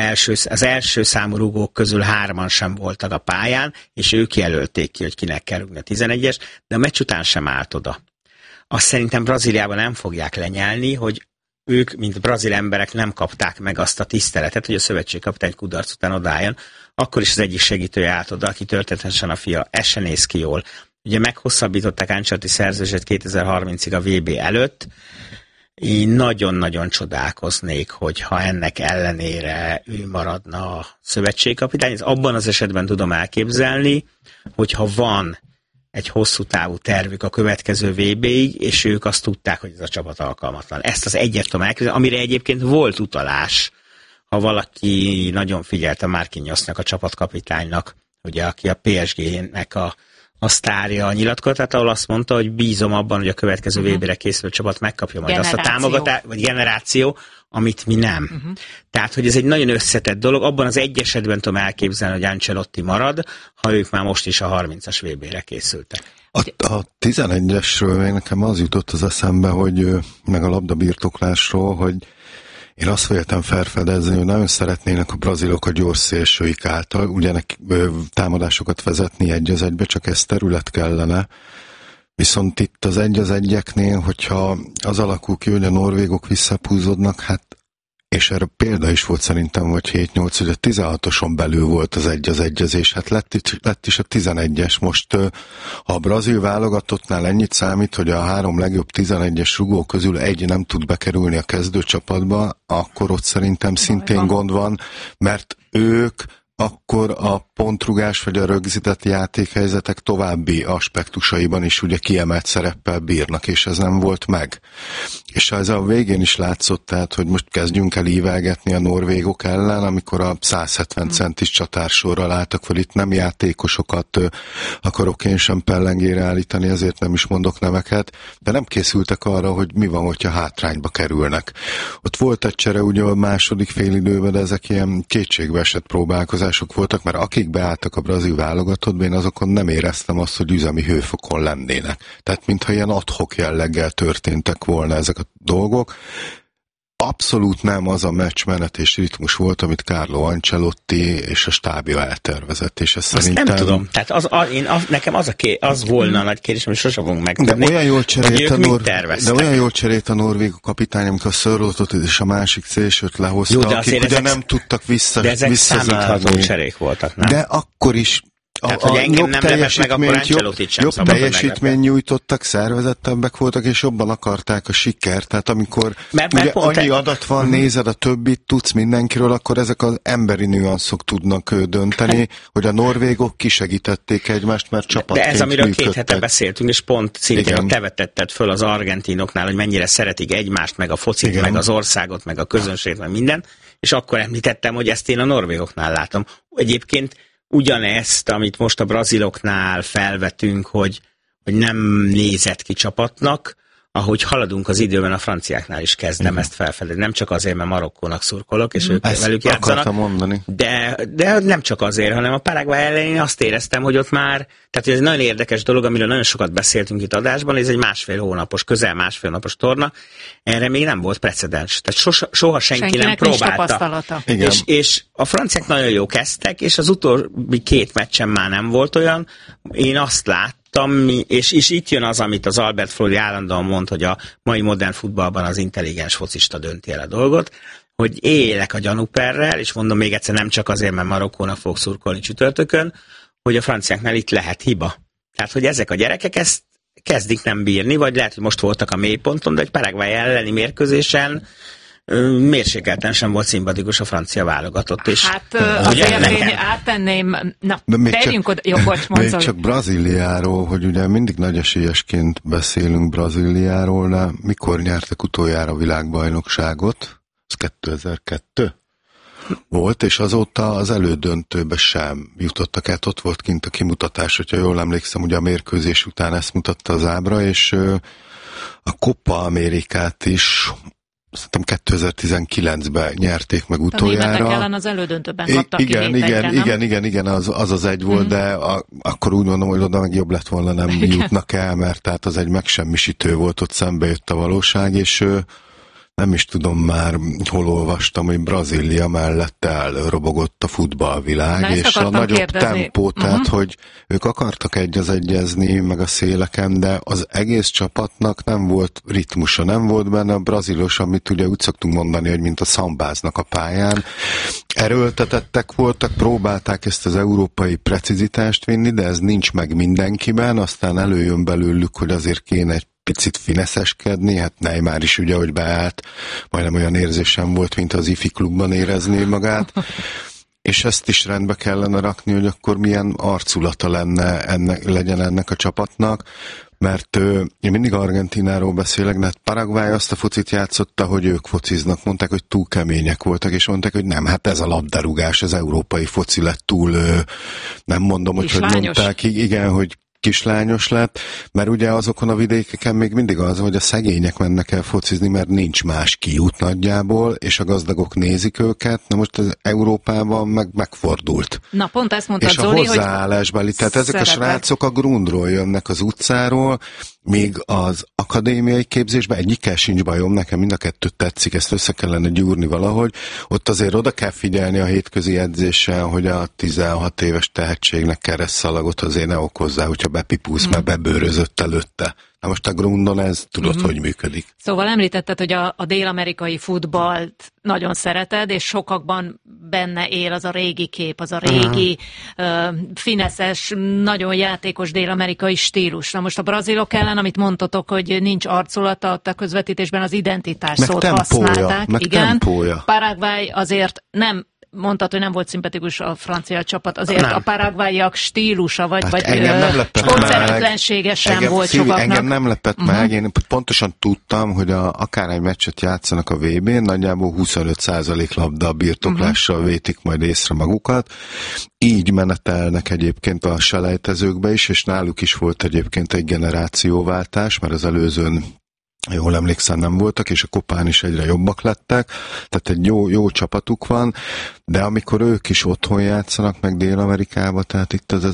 I: első számú rúgók közül 3-an sem voltak a pályán, és ők jelölték ki, hogy kinek kell rúgni a 11-es, de a meccs után sem állt oda. Azt szerintem Brazíliában nem fogják lenyelni, hogy ők, mint brazil emberek nem kapták meg azt a tiszteletet, hogy a szövetségkapitány kudarc után odálljon. Akkor is az egyik segítője állt oda, aki történetesen a fia. Ez se néz ki jól. Ugye meghosszabbították Ancelotti szerződését 2030-ig a VB előtt. Én nagyon-nagyon csodálkoznék, hogyha ennek ellenére ő maradna a szövetségkapitány. Ez abban az esetben tudom elképzelni, hogyha van egy hosszú távú tervük a következő VB-ig, és ők azt tudták, hogy ez a csapat alkalmatlan. Ezt az egyet tudom elképzelni, amire egyébként volt utalás, ha valaki nagyon figyelt a Marquinhosnak, a csapatkapitánynak, ugye, aki a PSG-nek a sztárja a nyilatkozatát, ahol azt mondta, hogy bízom abban, hogy a következő VB-re készülő csapat megkapja majd azt a támogatást, vagy generáció, amit mi nem. Tehát, hogy ez egy nagyon összetett dolog. Abban az egy esetben tudom elképzelni, hogy Ancelotti marad, ha ők már most is a 30-as VB-re készültek.
H: A 11-esről még nekem az jutott az eszembe, hogy meg a labdabirtoklásról, hogy én azt véltem felfedezni, hogy nagyon szeretnének a brazilok a gyors szélsőik által, ugye támadásokat vezetni egy az egybe, csak ez terület kellene. Viszont itt az egy az egyeknél, hogyha az alakul ki, hogy a norvégok visszapúzódnak, hát és erre példa is volt szerintem, vagy 7-8, hogy a 16-oson belül volt az egy az egyezés, hát lett is a 11-es. Most ha a brazil válogatottnál ennyit számít, hogy a 3 legjobb 11-es rugó közül egy nem tud bekerülni a kezdőcsapatba, akkor ott szerintem szintén gond van, mert ők akkor a pontrugás vagy a rögzített játékhelyzetek további aspektusaiban is ugye kiemelt szereppel bírnak, és ez nem volt meg. És ez a végén is látszott, tehát, hogy most kezdjünk el ívelgetni a norvégok ellen, amikor a 170 centis csatársorral álltak fel, itt nem játékosokat akarok én sem pellengére állítani, ezért nem is mondok neveket, de nem készültek arra, hogy mi van, hogyha hátrányba kerülnek. Ott volt egy csere ugye a második félidőben, de ezek ilyen kétségbe esett próbálkozások voltak, mert akik beálltak a brazil válogatottba, én azokon nem éreztem azt, hogy üzemi hőfokon lennének. Tehát mintha ilyen ad-hoc jelleggel történtek volna ezek a dolgok. Abszolút nem az a meccsmenet és ritmus volt, amit Carlo Ancelotti és a stábja eltervezett, és ez
I: azt
H: szerintem...
I: nem tudom. Tehát nekem az volna a nagy kérdés, amit sosem fogunk megtudni.
H: De olyan jól cserélt a norvég kapitány, amikor a Sörlotot és a másik szélsőt lehozta, jó, akik ugye nem tudtak visszazárni.
I: De ezek számítható cserék voltak, nem?
H: De akkor is
I: tehát, hogy engem nem lepett meg, akkor Ancelottit sem
H: jobb teljesítmény nyújtottak, szervezettebbek voltak, és jobban akarták a sikert. Tehát amikor ugye annyi adat van, nézed a többit, tudsz mindenkiről, akkor ezek az emberi nüanszok tudnak dönteni, hogy a norvégok kisegítették egymást, mert csapatként
I: de ez, amiről
H: működtek.
I: 2 hete beszéltünk, és pont szintén te vetetted föl az argentinoknál, hogy mennyire szeretik egymást, meg a focit, igen, meg az országot, meg a közönséget, meg minden, és akkor említettem, hogy ezt én a norvégoknál látom. Egyébként ugyanezt, amit most a braziloknál felvetünk, hogy nem nézett ki csapatnak, ahogy haladunk az időben, a franciáknál is kezdem ezt felfedezni. Nem csak azért, mert Marokkónak szurkolok, és ők velük játszanak.
H: Mondani.
I: De nem csak azért, hanem a Paraguay ellen én azt éreztem, hogy ott már, tehát ez egy nagyon érdekes dolog, amiről nagyon sokat beszéltünk itt adásban, ez egy közel másfél hónapos torna, erre még nem volt precedens. Tehát soha senki nem próbálta. És a franciák nagyon jó kezdtek, és az utóbbi 2 meccsen már nem volt olyan. Én azt láttam, és itt jön az, amit az Albert Flóri állandóan mond, hogy a mai modern futballban az intelligens focista dönti el a dolgot, hogy élek a gyanúperrel, és mondom még egyszer, nem csak azért, mert Marokkónak fog szurkolni csütörtökön, hogy a franciáknál itt lehet hiba. Tehát, hogy ezek a gyerekek ezt kezdik nem bírni, vagy lehet, hogy most voltak a mélyponton, de egy Paraguay elleni mérkőzésen mérsékelten sem volt szimpatikus a francia válogatott. És
C: hát azért én áttenném, tegyünk oda, jó, bocs,
H: még csak Brazíliáról, hogy ugye mindig nagy esélyesként beszélünk Brazíliáról, de mikor nyertek utoljára a világbajnokságot? Ez 2002 volt, és azóta az elődöntőbe sem jutottak át. Ott volt kint a kimutatás, hogyha jól emlékszem, ugye a mérkőzés után ezt mutatta az ábra, és a Copa Amerikát is szerintem 2019-ben nyerték meg utoljára. A
C: németek ellen az elődöntőben kaptak
H: igen, az egy volt, de akkor úgy mondom, hogy oda meg jobb lett volna nem jutnak el, mert tehát az egy megsemmisítő volt, ott szembe jött a valóság, és nem is tudom már, hol olvastam, hogy Brazília mellett elrobogott a futballvilág, és a nagyobb tempó, tehát, hogy ők akartak egyezni, meg a széleken, de az egész csapatnak nem volt ritmusa, nem volt benne a brazilos, amit ugye úgy szoktunk mondani, hogy mint a szambáznak a pályán. Erőltetettek voltak, próbálták ezt az európai precizitást vinni, de ez nincs meg mindenkiben, aztán előjön belőlük, hogy azért kéne egy picit fineszeskedni, hát Neymar is ugye, hogy beállt, majdnem olyan érzésem volt, mint az ifi klubban érezné magát, és ezt is rendbe kellene rakni, hogy akkor milyen arculata legyen ennek a csapatnak, mert én mindig Argentináról beszélek, de Paraguay azt a focit játszotta, hogy ők fociznak, mondták, hogy túl kemények voltak, és mondták, hogy nem, hát ez a labdarúgás, az európai foci lett túl, nem mondom, hogy mondták, igen, hogy kislányos lett, mert ugye azokon a vidékeken még mindig az, hogy a szegények mennek el focizni, mert nincs más kiút nagyjából, és a gazdagok nézik őket. Na most az Európában megfordult.
C: Na pont ezt mondtad,
H: és a
C: Zoli,
H: hozzáállásbeli, tehát ezek a srácok a grundról jönnek az utcáról, míg az akadémiai képzésben egyikkel sincs bajom, nekem mind a kettőt tetszik, ezt össze kellene gyúrni valahogy. Ott azért oda kell figyelni a hétközi edzésen, hogy a 16 éves tehetségnek keresztszalagot azért ne okozzá, hogyha bepipulsz, mert bebőrözött előtte. Na most a grundon ez tudod, hogy működik.
C: Szóval említetted, hogy a dél-amerikai futballt nagyon szereted, és sokakban benne él az a régi kép, az a régi fineszes, nagyon játékos dél-amerikai stílus. Na most a brazilok ellen, amit mondtatok, hogy nincs arculata, a közvetítésben az identitás
H: meg
C: szót
H: tempója,
C: használták.
H: meg
C: igen.
H: Tempója.
C: Paraguay azért nem, mondtad, hogy nem volt szimpatikus a francia csapat, azért nem. A paraguayiak stílusa, vagy sportszerűtlensége sem volt sokaknak.
H: Engem nem lepett meg, én pontosan tudtam, hogy akárhány meccset játszanak a VB-n, nagyjából 25% labda birtoklással vétik majd észre magukat. Így menetelnek egyébként a selejtezőkbe is, és náluk is volt egyébként egy generációváltás, mert az előzőn jól emlékszem, nem voltak, és a kopán is egyre jobbak lettek, tehát egy jó csapatuk van, de amikor ők is otthon játszanak, meg Dél-Amerikába, tehát itt az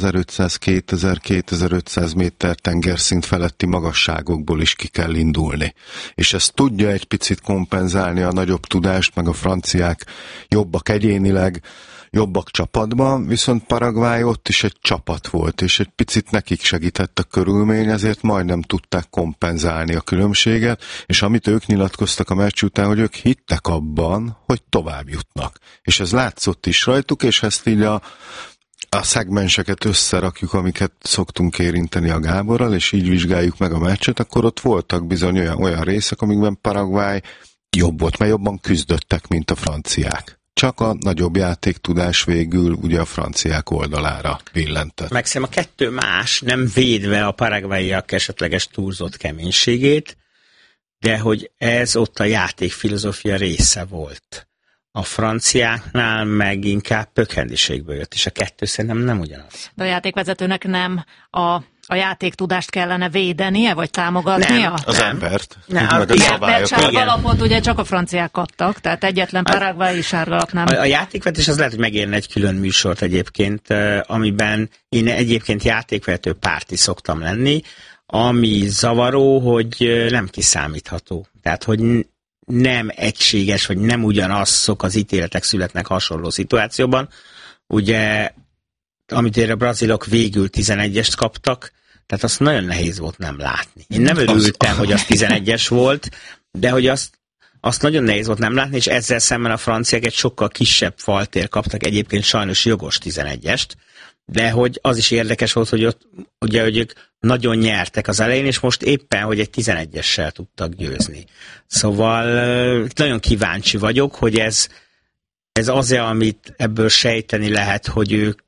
H: 1500-2000-2500 méter tengerszint feletti magasságokból is ki kell indulni. És ezt tudja egy picit kompenzálni a nagyobb tudást, meg a franciák jobbak egyénileg, jobbak csapatban, viszont Paraguay ott is egy csapat volt, és egy picit nekik segített a körülmény, ezért majdnem tudták kompenzálni a különbséget, és amit ők nyilatkoztak a meccs után, hogy ők hittek abban, hogy tovább jutnak. És ez látszott is rajtuk, és ezt így a szegmenseket összerakjuk, amiket szoktunk érinteni a Gáborral, és így vizsgáljuk meg a meccset, akkor ott voltak bizony olyan részek, amikben Paraguay jobb volt, mert jobban küzdöttek, mint a franciák. Csak a nagyobb játéktudás végül ugye a franciák oldalára billentett.
I: Meg szerintem a kettő más, nem védve a paraguayiak esetleges túlzott keménységét, de hogy ez ott a játékfilozófia része volt. A franciáknál meg inkább pökhendiségből jött, és a kettő szerintem nem ugyanaz.
C: De a játékvezetőnek nem a játéktudást kellene védenie, vagy támogatnia?
H: Az embert.
C: Mert sárgalapot ugye csak a franciák kaptak, tehát egyetlen paraguayi sárgalap nem.
I: A játékvetés az lehet, hogy megérne egy külön műsort egyébként, amiben én egyébként játékvezető párti szoktam lenni, ami zavaró, hogy nem kiszámítható. Tehát, hogy nem egységes, vagy nem ugyanazok az ítéletek születnek hasonló szituációban. Ugye, amit a brazilok végül 11-est kaptak, tehát azt nagyon nehéz volt nem látni. Én nem örültem, hogy az 11-es volt, de hogy azt nagyon nehéz volt nem látni, és ezzel szemben a franciák egy sokkal kisebb faltér kaptak, egyébként sajnos jogos 11-est, de hogy az is érdekes volt, hogy ott ugye, hogy ők nagyon nyertek az elején, és most éppen, hogy egy 11-essel tudtak győzni. Szóval nagyon kíváncsi vagyok, hogy ez az-e, amit ebből sejteni lehet, hogy ők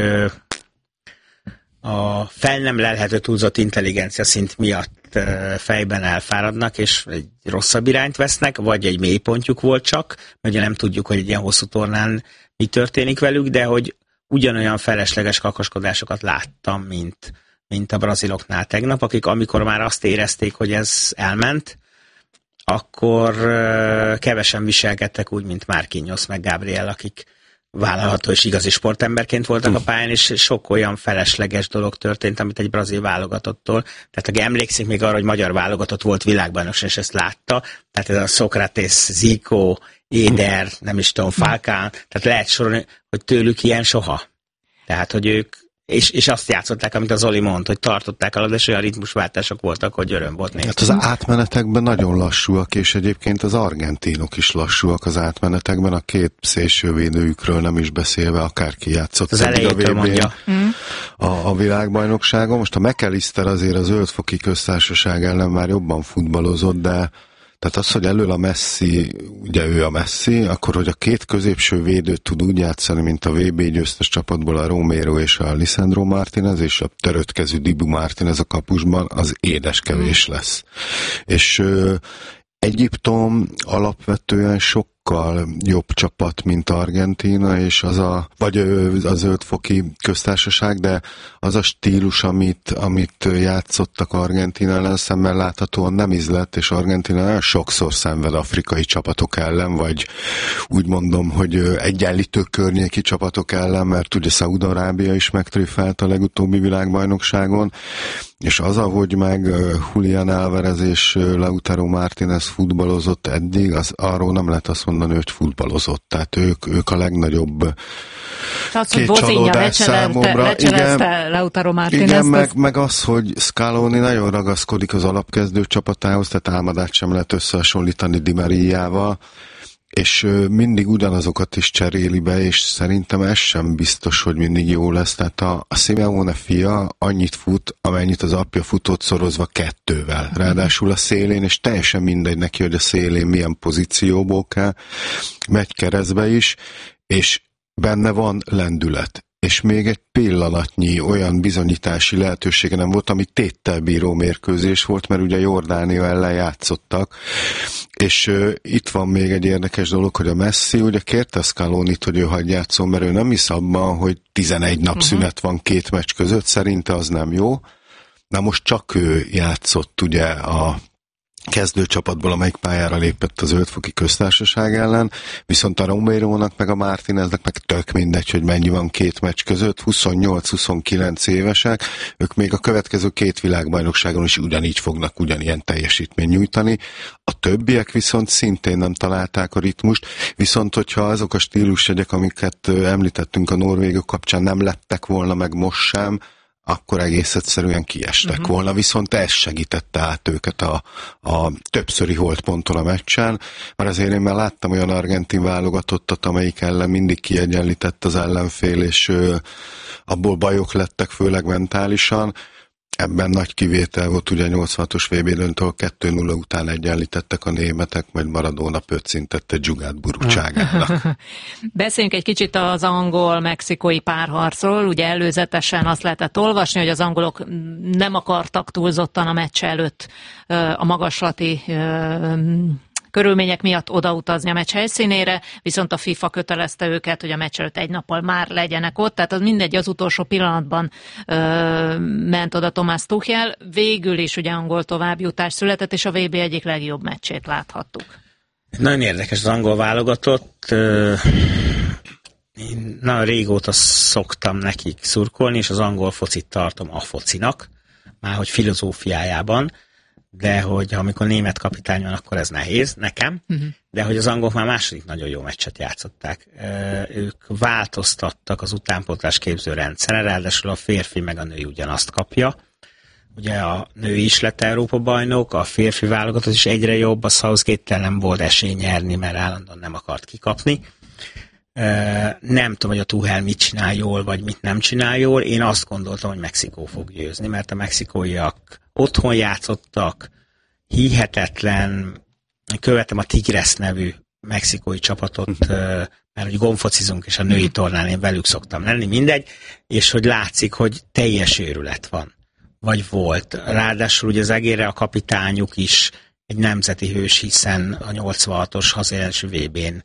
I: a fel nem lelhető túlzott intelligencia szint miatt fejben elfáradnak, és egy rosszabb irányt vesznek, vagy egy mélypontjuk volt csak, mert ugye nem tudjuk, hogy egy ilyen hosszú tornán mi történik velük, de hogy ugyanolyan felesleges kakaskodásokat láttam, mint a braziloknál tegnap, akik amikor már azt érezték, hogy ez elment, akkor kevesen viselkedtek úgy, mint Marquinhos meg Gabriel, akik vállalható és igazi sportemberként voltak a pályán, és sok olyan felesleges dolog történt, amit egy brazil válogatottól. Tehát aki emlékszik még arra, hogy magyar válogatott volt világbajnokság, és ezt látta, tehát ez a Sokrates, Zico, Éder, nem is tudom, Falcán, tehát lehet sorolni, hogy tőlük ilyen soha. Tehát, hogy ők, és azt játszották, amit az Zoli mond, hogy tartották a labdát, és olyan ritmusváltások voltak, hogy öröm volt nézni.
H: Hát az átmenetekben nagyon lassúak, és egyébként az argentinok is lassúak az átmenetekben, a két szélsővédőjükről nem is beszélve, akárki játszott
I: az elejétől mondja.
H: A világbajnokságon. Most a McAllister azért az Zöldfoki Köztársaság ellen már jobban futballozott, de tehát az, hogy elől a Messi, ugye ő a Messi, akkor, hogy a két középső védőt tud úgy játszani, mint a VB győztes csapatból a Romero és a Lisandro Martínez, és a töröttkezű Dibu Martínez a kapusban, az édeskevés lesz. És Egyiptom alapvetően sokkal sokkal jobb csapat, mint Argentína, és vagy a Zöld-foki köztársaság, de az a stílus, amit játszottak Argentína ellen szemben láthatóan nem ízlett, és Argentína nagyon sokszor szenved afrikai csapatok ellen, vagy úgy mondom, hogy egyenlítő környéki csapatok ellen, mert ugye Szaúd-Arábia is megtrüffelt a legutóbbi világbajnokságon, és az, ahogy meg Julián Álvarez és Lautaro Martínez futballozott eddig, arról nem lehet azt mondani, hogy futballozott. Tehát ők a legnagyobb két csalódás számomra.
C: Lecselezte Lautaro Martínez.
H: Igen, meg az, hogy Scaloni nagyon ragaszkodik az alapkezdő csapatához, tehát álmadát sem lehet összehasonlítani Di Mariával, és mindig ugyanazokat is cseréli be, és szerintem ez sem biztos, hogy mindig jó lesz. Tehát a Simeone fia annyit fut, amennyit az apja futott szorozva 2-vel. Ráadásul a szélén, és teljesen mindegy neki, hogy a szélén milyen pozícióból kell, megy keresztbe is, és benne van lendület. És még egy pillanatnyi olyan bizonyítási lehetősége nem volt, ami téttel bíró mérkőzés volt, mert ugye Jordánia ellen játszottak, és itt van még egy érdekes dolog, hogy a Messi ugye kérte Scalonit, hogy ő hagyj játszon, mert ő nem hisz abban, hogy 11 nap szünet van 2 meccs között, szerinte az nem jó. Na most csak ő játszott ugye a kezdőcsapatból, amelyik pályára lépett az Zöld-foki köztársaság ellen, viszont a Romérónak meg a Martíneznek meg tök mindegy, hogy mennyi van 2 meccs között, 28-29 évesek, ők még a következő 2 világbajnokságon is ugyanígy fognak ugyanilyen teljesítményt nyújtani. A többiek viszont szintén nem találták a ritmust, viszont hogyha azok a stílusjegyek, amiket említettünk a norvégok kapcsán nem lettek volna meg most sem, akkor egész egyszerűen kiestek volna, viszont ez segítette át őket a többszöri holdponton a meccsen, mert azért én már láttam olyan argentin válogatottat, amelyik ellen mindig kiegyenlített az ellenfél, és abból bajok lettek, főleg mentálisan. Ebben nagy kivétel volt, ugye 86-os VB döntő, 2-0 után egyenlítettek a németek, majd Maradona pöccintette Dzsugát burúcságának.
C: Beszéljünk egy kicsit az angol-mexikói párharcról. Ugye előzetesen azt lehetett olvasni, hogy az angolok nem akartak túlzottan a meccs előtt a magaslati körülmények miatt odautazni a meccs helyszínére, viszont a FIFA kötelezte őket, hogy a meccs előtt 1 nappal már legyenek ott, tehát az mindegy, az utolsó pillanatban ment oda Thomas Tuchel. Végül is ugye angol továbbjutás született, és a VB egyik legjobb meccsét láthattuk.
I: Nagyon érdekes az angol válogatott. Én nagyon régóta szoktam nekik szurkolni, és az angol focit tartom a focinak, márhogy filozófiájában, de hogy amikor német kapitány van, akkor ez nehéz nekem, de hogy az angolok már második nagyon jó meccset játszották. Ők változtattak az utánpótlás képző rendszeren, ráadásul a férfi meg a női ugyanazt kapja. Ugye a nő is lett Európa-bajnok, a férfi válogatott is egyre jobb, a Southgate-tel nem volt esély nyerni, mert állandóan nem akart kikapni. Nem tudom, hogy a Tuchel mit csinál jól, vagy mit nem csinál jól. Én azt gondoltam, hogy Mexikó fog győzni, mert a mexikóiak otthon játszottak, hihetetlen, követem a Tigres nevű mexikói csapatot, mert hogy gomfocizunk, és a női tornán én velük szoktam lenni, mindegy, és hogy látszik, hogy teljes őrület van, vagy volt. Ráadásul ugye az egérre a kapitányuk is egy nemzeti hős, hiszen a 86-os hazai VB-n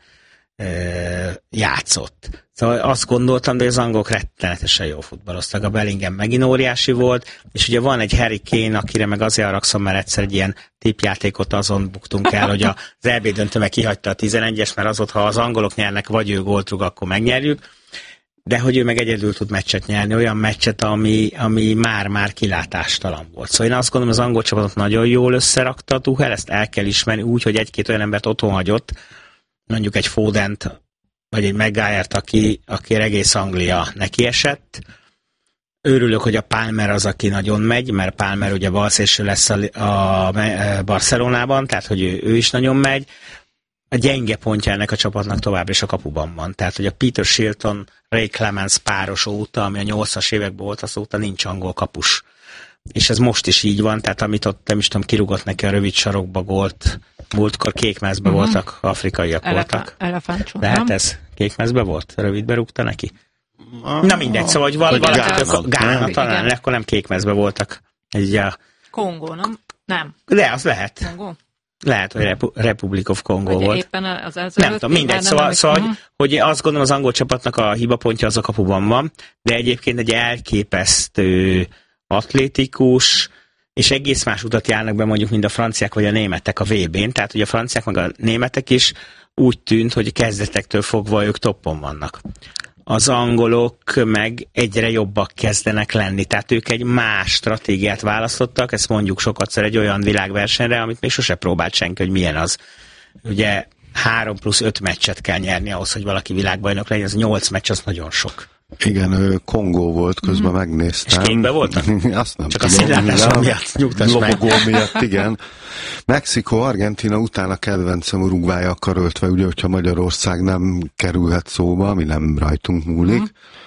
I: játszott. Szóval azt gondoltam, de az angolok rettenetesen jól futballoztak. A Bellingham megint óriási volt, és ugye van egy Harry Kane, akire meg azért haragszom, mert egyszer egy ilyen tippjátékot azon buktunk el, hogy az EB döntő meg kihagyta a 11-es, mert az ott, ha az angolok nyernek, vagy ő gólt rúg, akkor megnyerjük, de hogy ő meg egyedül tud meccset nyerni, olyan meccset, ami már kilátástalan volt. Szóval én azt gondolom, az angol csapatot nagyon jól összerakta a Tuchel, ezt el kell ismerni úgy, hogy egy-két olyan embert otthon hagyott, mondjuk egy Fodent, vagy egy Maguire-t, aki egész Anglia neki esett. Örülök, hogy a Palmer az, aki nagyon megy, mert Palmer ugye balszélső lesz a Barcelonában, tehát hogy ő is nagyon megy. A gyenge pontja ennek a csapatnak továbbra is a kapuban van. Tehát, hogy a Peter Shilton, Ray Clemens páros óta, ami a 80-as években volt, azóta nincs angol kapus. És ez most is így van, tehát amit ott, nem is tudom, kirúgott neki a rövid sarokba gólt, múltkor kékmezbe voltak, afrikaiak voltak.
C: Elefántcsont,
I: lehet ez? Kékmezbe volt? Rövidbe rúgta neki? Na mindegy, szóval, hogy valaki Gána talán, akkor nem kékmezbe voltak.
C: Kongó, nem? Nem.
I: De az lehet.
C: Kongó?
I: Lehet, hogy Republic of Congo volt.
C: Éppen az
I: nem tudom, mindegy. Szóval hogy azt gondolom, az angol csapatnak a hibapontja az a kapuban van, de egyébként egy elképesztő atlétikus, és egész más utat járnak be mondjuk, mint a franciák vagy a németek a VB-n. Tehát, hogy a franciák meg a németek is úgy tűnt, hogy kezdetektől fogva ők toppon vannak. Az angolok meg egyre jobbak kezdenek lenni, tehát ők egy más stratégiát választottak, ezt mondjuk sokatszor egy olyan világversenyre, amit még sose próbált senki, hogy milyen az. Ugye 3+5 meccset kell nyerni ahhoz, hogy valaki világbajnok legyen, az 8 meccs, az nagyon sok.
H: Igen, Kongó volt, közben megnéztem.
I: És kékbe voltak?
H: Azt nem
I: csak
H: tudom,
I: a színlátásom miatt nyugtass meg.
H: Lobogó miatt, igen. Mexikó, Argentína után a kedvencem Uruguayyal karöltve, ugye, hogyha Magyarország nem kerülhet szóba, ami nem rajtunk múlik.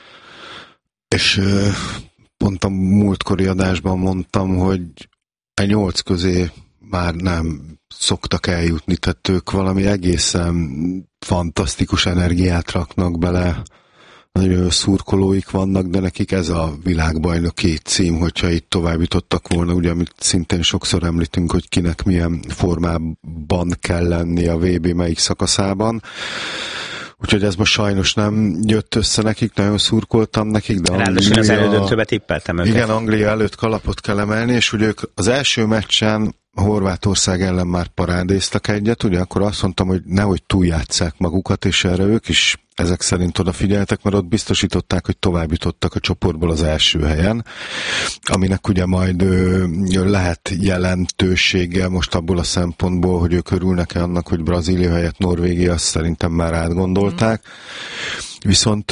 H: És pont a múltkori adásban mondtam, hogy a 8 közé már nem szoktak eljutni, tehát ők valami egészen fantasztikus energiát raknak bele, nagyon szurkolóik vannak, de nekik ez a világbajnoki cím, hogyha itt tovább jutottak volna, ugye, amit szintén sokszor említünk, hogy kinek milyen formában kell lenni a VB melyik szakaszában. Úgyhogy ez most sajnos nem jött össze nekik, nagyon szurkoltam nekik, de
I: ráadásul az elődöntőbe tippeltem őket.
H: Igen, Anglia előtt kalapot kell emelni, és ugye ők az első meccsen Horvátország ellen már parádéztak egyet, ugye akkor azt mondtam, hogy nehogy túljátsszák magukat, és erre ők is ezek szerint odafigyeltek, mert ott biztosították, hogy tovább jutottak a csoportból az első helyen, aminek ugye majd lehet jelentősége most abból a szempontból, hogy ők örülnek-e annak, hogy Brazília helyett Norvégia, azt szerintem már átgondolták. Viszont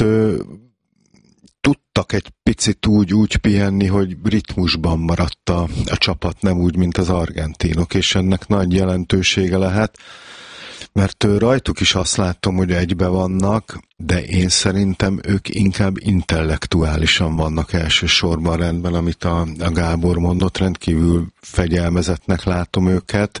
H: tudtak egy picit úgy pihenni, hogy ritmusban maradt a csapat, nem úgy, mint az argentinok, és ennek nagy jelentősége lehet, mert rajtuk is azt látom, hogy egybe vannak, de én szerintem ők inkább intellektuálisan vannak elsősorban rendben, amit a Gábor mondott, rendkívül fegyelmezetnek látom őket.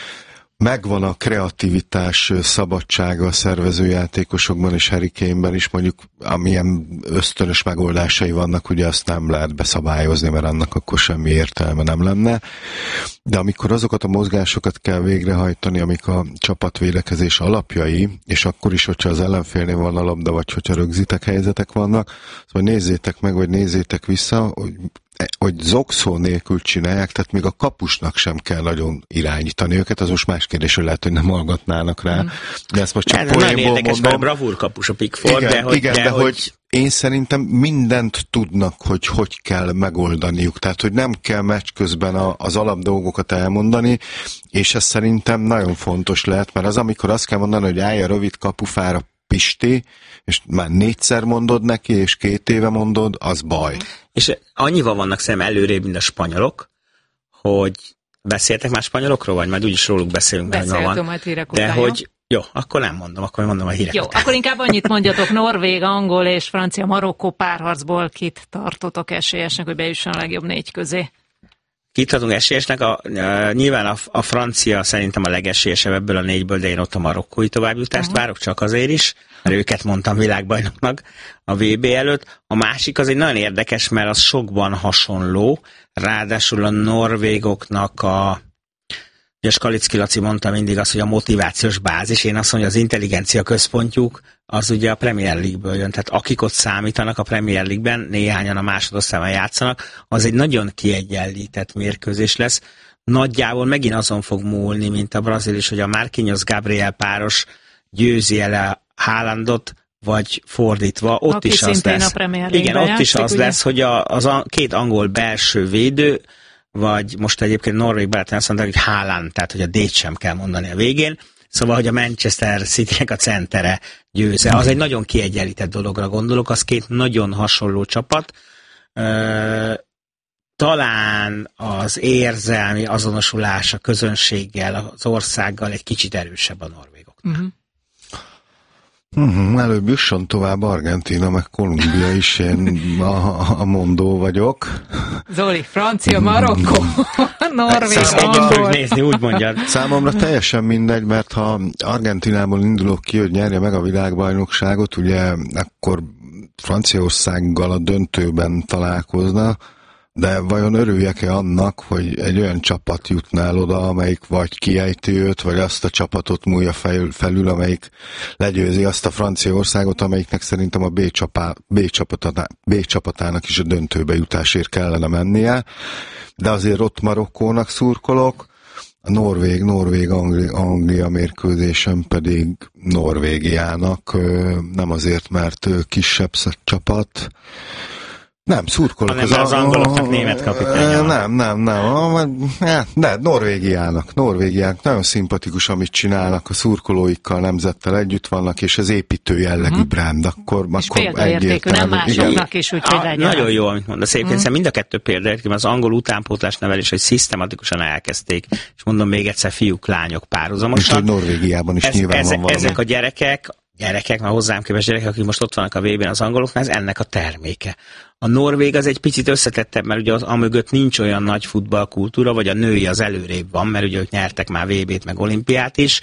H: Megvan a kreativitás szabadsága a szervezőjátékosokban és Harry Kane-ben is, mondjuk amilyen ösztönös megoldásai vannak, ugye azt nem lehet beszabályozni, mert annak akkor semmi értelme nem lenne. De amikor azokat a mozgásokat kell végrehajtani, amik a csapatvédekezés alapjai, és akkor is, hogyha az ellenfélnél van a labda, vagy hogyha rögzített helyzetek vannak, szóval nézzétek meg, vagy nézzétek vissza, hogy zokszó nélkül csinálják, tehát még a kapusnak sem kell nagyon irányítani őket, az most más kérdés, hogy lehet, hogy nem hallgatnának rá. De ezt most csak poénból mondom.
I: Mert a bravúr kapus a Pickford,
H: igen, de hogy én szerintem mindent tudnak, hogy kell megoldaniuk. Tehát, hogy nem kell meccs közben az alapdolgokat elmondani, és ez szerintem nagyon fontos lehet, mert az, amikor azt kell mondani, hogy állj a rövid kapufára Pisti, és már 4-szer mondod neki, és 2 éve mondod, az baj.
I: És annyival vannak szerintem előrébb, mint a spanyolok, hogy beszéltek már spanyolokról, vagy majd úgyis róluk beszélünk.
C: Beszéltünk majd hírek
I: után,
C: de
I: hogy jó, akkor nem mondom, akkor mondom a hírek
C: jó,
I: után.
C: Akkor inkább annyit mondjatok, norvég, angol és francia, Marokkó párharcból kit tartotok esélyesnek, hogy bejusson a legjobb 4 közé?
I: Kit tartunk esélyesnek? Nyilván a francia szerintem a legesélyesebb ebből a 4-ből, de én ott a marokkói továbbjutást várok, csak azért is, mert őket mondtam világbajnoknak a VB előtt. A másik az egy nagyon érdekes, mert az sokban hasonló, ráadásul a norvégoknak ugye Skalicki Laci mondta mindig azt, hogy a motivációs bázis, én azt mondom, hogy az intelligencia központjuk az ugye a Premier League-ből jön, tehát akik ott számítanak a Premier League-ben, néhányan a másodosztályban játszanak, az egy nagyon kiegyenlített mérkőzés lesz. Nagyjából megint azon fog múlni, mint a brazil is, hogy a Marquinhos-Gabriel páros győzi el a Haalandot, vagy fordítva, ott
C: aki
I: is az lesz. Igen, ott is az lesz, hogy a 2 angol belső védő, vagy most egyébként norvég barátom azt mondták, hogy Haaland, tehát hogy a D-t sem kell mondani a végén, szóval, hogy a Manchester City-nek a centere győze. Az egy nagyon kiegyenlített dologra gondolok, az 2 nagyon hasonló csapat. Talán az érzelmi azonosulás a közönséggel, az országgal egy kicsit erősebb a norvégoknál.
H: Előbb jusson tovább Argentína, meg Kolumbia is, én a mondó vagyok.
B: Zoli, Francia, Marokkó, Norvég,
I: angol. Nézni, úgy mondjad.
H: Számomra teljesen mindegy, mert ha Argentinából indulok ki, hogy nyerje meg a világbajnokságot, ugye akkor Franciaországgal a döntőben találkozna, De vajon örüljek-e annak, hogy egy olyan csapat jutna el oda, amelyik vagy kiejti őt, vagy azt a csapatot múlja felül, amelyik legyőzi azt a Franciaországot, amelyiknek szerintem a B csapatának is a döntőbe jutásért kellene mennie. De azért ott Marokkónak szurkolok, a Norvég-Anglia mérkőzésen pedig Norvégiának, nem azért, mert kisebb csapat. Nem, szurkolok.
I: Hanem az angoloknak német kapitánya.
H: Nem. De Norvégiának nagyon szimpatikus, amit csinálnak, a szurkolóikkal, nemzettel együtt vannak, és az építő jellegű brand. Akkor
C: példaértékű, nem másoknak is, úgyhogy legyen. Nagyon
I: jó, amit mondasz. Egyébként mind a kettő példaértékű, az angol utánpótlás nevelés, hogy szisztematikusan elkezdték, és mondom még egyszer, fiúk, lányok párhuzamosan.
H: És hogy Norvégiában is nyilván van valami. Ezek
I: a gyerekek, már hozzám képest gyerekek, akik most ott vannak a VB-n az angoloknál, ez ennek a terméke. A norvég az egy picit összetettebb, mert ugye amögött nincs olyan nagy futballkultúra, vagy a női az előrébb van, mert ugye ők nyertek már VB-t, meg olimpiát is,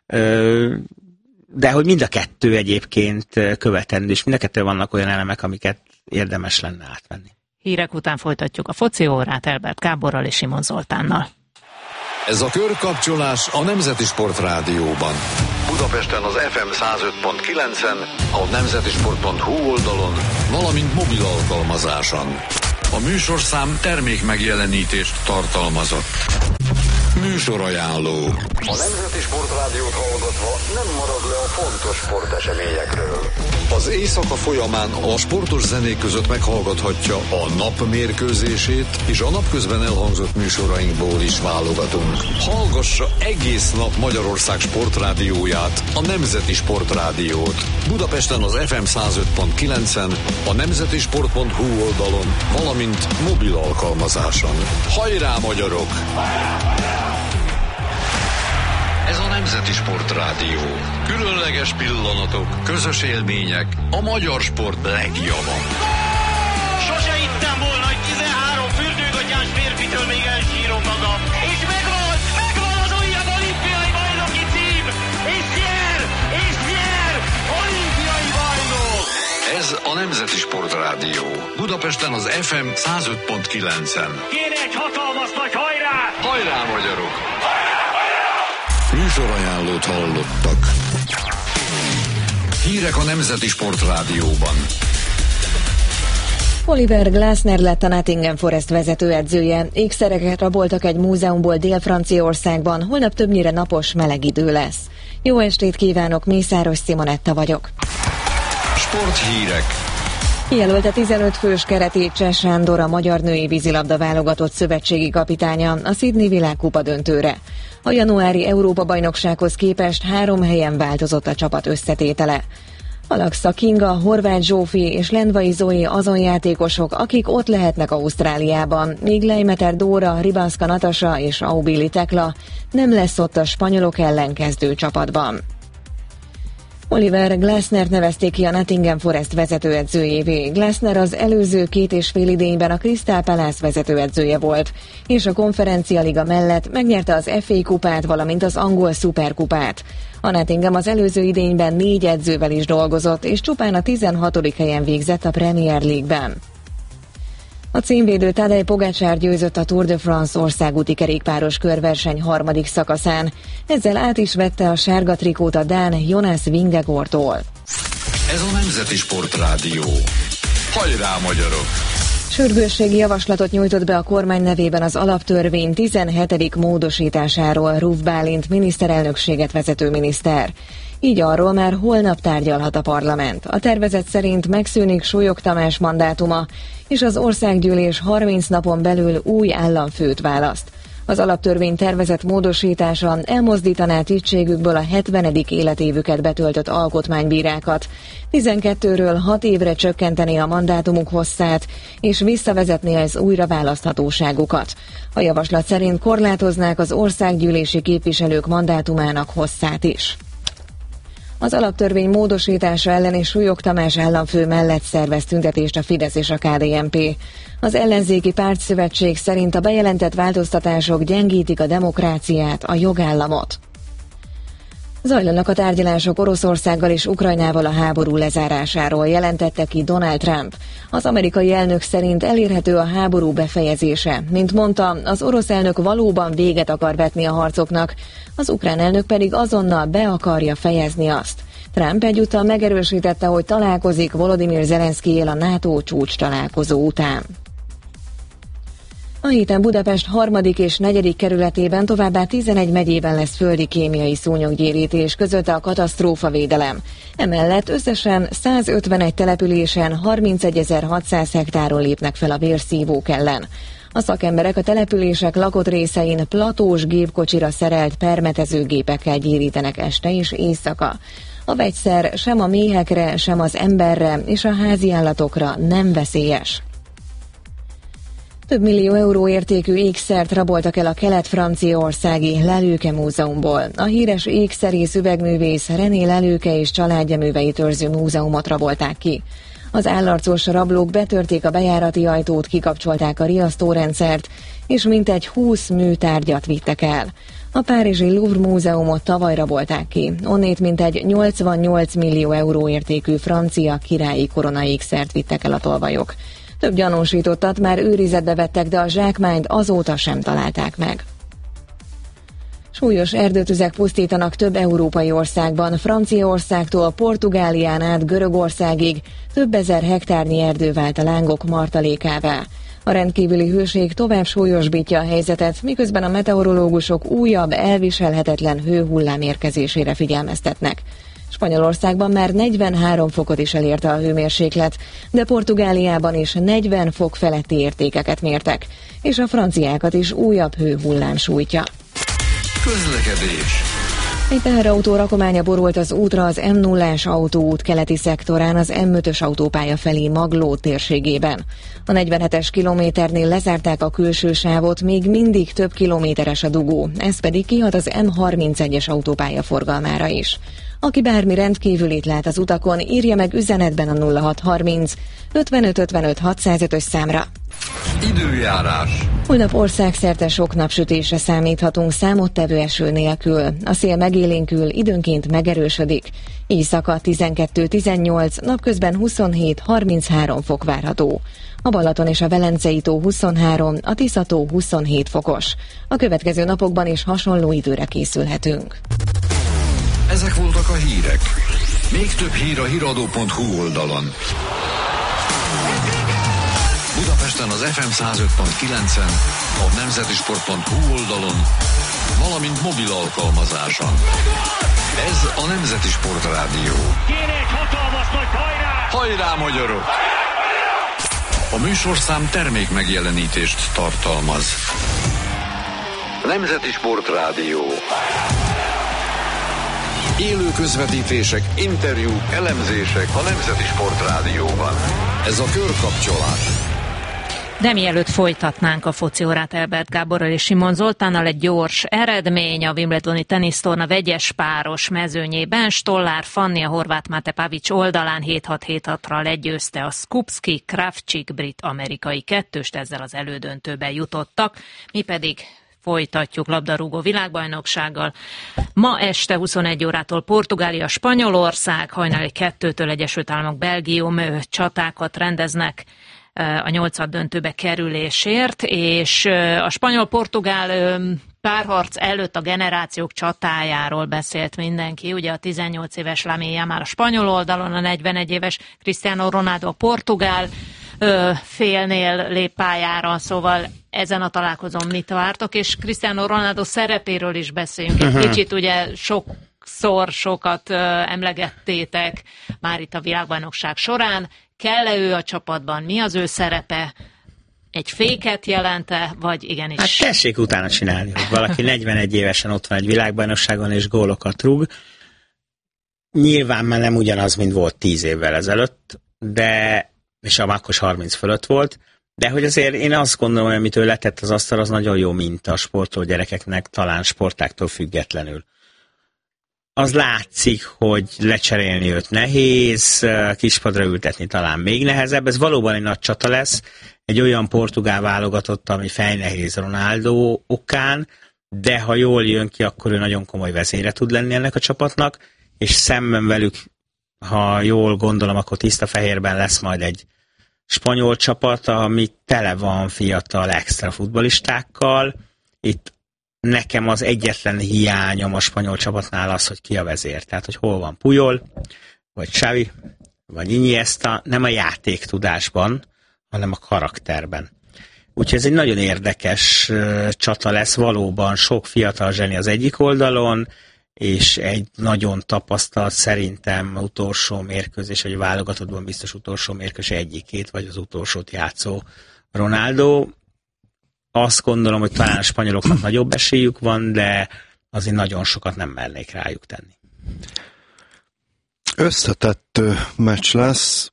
I: de hogy mind a kettő egyébként követendő, és mind a kettő vannak olyan elemek, amiket érdemes lenne átvenni.
C: Hírek után folytatjuk a foci órát Elbert Gáborral és Simon Zoltánnal.
F: Ez a körkapcsolás a Nemzeti Sport Rádióban. Budapesten az FM 105.9-en, a nemzetisport.hu oldalon, valamint mobil alkalmazáson. A műsorszám termék megjelenítést tartalmazott. Műsorajánló. A Nemzeti Sport Rádiót hallgatva nem marad le a fontos sporteseményekről. Az éjszaka folyamán a sportos zenék között meghallgathatja a nap mérkőzését, és a napközben elhangzott műsorainkból is válogatunk. Hallgassa egész nap Magyarország sportrádióját, a Nemzeti Sport Rádiót. Budapesten az FM 105.9-en, a nemzetisport.hu oldalon, valamint mobil alkalmazáson. Hajrá, magyarok! Ez a Nemzeti Sport Rádió. Különleges pillanatok, közös élmények, a magyar sport legjava.
G: Sose hittem volna, hogy 13 fürdőgatyás férfitől még elsírom magam. És megvan az újabb olimpiai bajnoki cím! És nyer! Olimpiai bajnok!
F: Ez a Nemzeti Sport Rádió. Budapesten az FM 105.9-en.
G: Kéne egy hatalmas nagy hajrá!
F: Hajrá, magyarok! Műsorajánlót hallottak. Hírek a Nemzeti Sport Rádióban.
J: Oliver Glasner lett a Nottingham Forest vezetőedzője. Ékszereket raboltak egy múzeumból Dél-Franciaországban, holnap többnyire napos, meleg idő lesz. Jó estét kívánok, Mészáros Simonetta vagyok.
F: Sporthírek.
J: Kijelölte 15 fős keretét Cseh Sándor, a magyar női vízilabda válogatott szövetségi kapitánya a Sydney világkupa döntőre. A januári Európa-bajnoksághoz képest 3 helyen változott a csapat összetétele. Alaksa Kinga, Horváth Zsófi és Lendvai Zoé azon játékosok, akik ott lehetnek Ausztráliában, míg Leimeter Dóra, Ribanska Natasa és Aubili Tekla nem lesz ott a spanyolok ellen kezdő csapatban. Oliver Glasnert nevezték ki a Nottingham Forest vezetőedzőjévé. Glasner az előző 2,5 idényben a Crystal Palace vezetőedzője volt, és a Konferencia Liga mellett megnyerte az FA kupát, valamint az angol szuperkupát. A Nottingham az előző idényben 4 edzővel is dolgozott, és csupán a 16. helyen végzett a Premier League-ben. A címvédő Tadej Pogačar győzött a Tour de France országúti kerékpáros körverseny 3. szakaszán. Ezzel át is vette a sárga trikót a dán Jonas Vingegaardtól.
F: Ez a Nemzeti Sport Rádió. Hajrá, magyarok!
J: Sürgősségi javaslatot nyújtott be a kormány nevében az alaptörvény 17. módosításáról Ruf Bálint miniszterelnökséget vezető miniszter. Így arról már holnap tárgyalhat a parlament. A tervezet szerint megszűnik Súlyog Tamás mandátuma, és az országgyűlés 30 napon belül új államfőt választ. Az alaptörvény tervezett módosítása elmozdítaná tisztségükből a 70. életévüket betöltött alkotmánybírákat. 12-ről 6 évre csökkentené a mandátumuk hosszát, és visszavezetné az újraválaszthatóságukat. A javaslat szerint korlátoznák az országgyűlési képviselők mandátumának hosszát is. Az alaptörvény módosítása ellen és Súlyog Tamás államfő mellett szervez tüntetést a Fidesz és a KDNP. Az ellenzéki pártszövetség szerint a bejelentett változtatások gyengítik a demokráciát, a jogállamot. Zajlanak a tárgyalások Oroszországgal és Ukrajnával a háború lezárásáról, jelentette ki Donald Trump. Az amerikai elnök szerint elérhető a háború befejezése. Mint mondta, az orosz elnök valóban véget akar vetni a harcoknak, az ukrán elnök pedig azonnal be akarja fejezni azt. Trump egyúttal megerősítette, hogy találkozik Volodymyr Zelenszkijjel a NATO csúcs találkozó után. A héten Budapest 3. és 4. kerületében, továbbá 11 megyében lesz földi kémiai szúnyoggyérítés, közölte a katasztrófavédelem. Emellett összesen 151 településen 31.600 hektáron lépnek fel a vérszívók ellen. A szakemberek a települések lakott részein platós gépkocsira szerelt permetezőgépekkel gyérítenek este és éjszaka. A vegyszer sem a méhekre, sem az emberre és a háziállatokra nem veszélyes. Több millió euró értékű ékszert raboltak el a kelet-franciaországi Lelőke múzeumból. A híres ékszerész üvegművész René Lelőke és családja műveit őrző múzeumot rabolták ki. Az állarcos rablók betörték a bejárati ajtót, kikapcsolták a riasztórendszert, és mintegy 20 műtárgyat vittek el. A párizsi Louvre múzeumot tavaly rabolták ki. Onnét mintegy 88 millió euró értékű francia királyi koronaékszert vittek el a tolvajok. Több gyanúsítottat már őrizetbe vettek, de a zsákmányt azóta sem találták meg. Súlyos erdőtüzek pusztítanak több európai országban, Franciaországtól Portugálián át Görögországig több ezer hektárnyi erdő vált a lángok martalékává. A rendkívüli hőség tovább súlyosbítja a helyzetet, miközben a meteorológusok újabb, elviselhetetlen hőhullám érkezésére figyelmeztetnek. Spanyolországban már 43 fokot is elérte a hőmérséklet, de Portugáliában is 40 fok feletti értékeket mértek, és a franciákat is újabb hőhullám sújtja.
F: Közlekedés.
J: Egy teherautó rakománya borult az útra az M0-ás autóút keleti szektorán az M5-ös autópálya felé Magló térségében. A 47-es kilométernél lezárták a külső sávot, még mindig több kilométeres a dugó, ez pedig kihat az M31-es autópálya forgalmára is. Aki bármi rendkívülit lát az utakon, írja meg üzenetben a 0630 55 55 605-ös számra.
F: Időjárás.
J: Holnap országszerte sok napsütésre számíthatunk számottevő eső nélkül. A szél megélénkül, időnként megerősödik. Éjszaka 12-18, napközben 27-33 fok várható. A Balaton és a Velencei tó 23, a Tisza tó 27 fokos. A következő napokban is hasonló időre készülhetünk.
F: Ezek voltak a hírek. Még több hír a hiradó.hu oldalon. Budapesten az FM 105.9-en, a nemzetisport.hu oldalon, valamint mobil alkalmazáson. Ez a Nemzeti Sport Rádió.
G: Kéne egy hatalmas nagy hajrá!
F: Hajrá, magyarok! A műsorszám termék megjelenítést tartalmaz. Nemzeti Sport Rádió. Élő közvetítések, interjúk, elemzések a Nemzeti Sport Rádióban. Ez a körkapcsolás.
C: De mielőtt folytatnánk a foci órát Elbert Gáborral és Simon Zoltánnal, egy gyors eredmény a Wimbledoni tenisztorna vegyes páros mezőnyében. Stollár Fanni a Horváth Máté Pavics oldalán 7-6-7-6-ra legyőzte a Skupski Kravcsik brit-amerikai kettőst, ezzel az elődöntőbe jutottak. Mi pedig folytatjuk labdarúgó világbajnoksággal. Ma este 21 órától Portugália, Spanyolország, hajnali 2-től Egyesült Államok, Belgium csatákat rendeznek a 8. döntőbe kerülésért, és a spanyol-portugál párharc előtt a generációk csatájáról beszélt mindenki. Ugye a 18 éves Lamine Yamal a spanyol oldalon, a 41 éves Cristiano Ronaldo a portugál félnél lép pályára, szóval ezen a találkozón mit vártok, és Cristiano Ronaldo szerepéről is beszéljünk egy kicsit, ugye sokat emlegettétek már itt a világbajnokság során. Kell-e ő a csapatban? Mi az ő szerepe? Egy féket jelente, vagy igenis?
I: Hát tessék utána csinálni, hogy valaki 41 évesen ott van egy világbajnokságon és gólokat rúg. Nyilván már nem ugyanaz, mint volt 10 évvel ezelőtt, de és akkor 30 fölött volt, de hogy azért én azt gondolom, hogy amit ő letett az asztal, az nagyon jó minta a sportoló gyerekeknek, talán sportáktól függetlenül. Az látszik, hogy lecserélni őt nehéz, kispadra ültetni talán még nehezebb, ez valóban egy nagy csata lesz, egy olyan portugál válogatott, ami fejnehéz Ronaldo okán, de ha jól jön ki, akkor ő nagyon komoly vezére tud lenni ennek a csapatnak, és szemben velük, ha jól gondolom, akkor tiszta fehérben lesz majd egy spanyol csapat, ami tele van fiatal extra futballistákkal. Itt nekem az egyetlen hiányom a spanyol csapatnál az, hogy ki a vezér. Tehát, hogy hol van Puyol, vagy Xavi, vagy Iniesta, nem a játéktudásban, hanem a karakterben. Úgyhogy ez egy nagyon érdekes csata lesz, valóban sok fiatal zseni az egyik oldalon, és egy nagyon tapasztalt, szerintem utolsó mérkőzés, vagy válogatottban biztos utolsó mérkőzés egyikét, vagy az utolsót játszó Ronaldo. Azt gondolom, hogy talán a spanyoloknak nagyobb esélyük van, de azért nagyon sokat nem mernék rájuk tenni.
H: Összetett meccs lesz,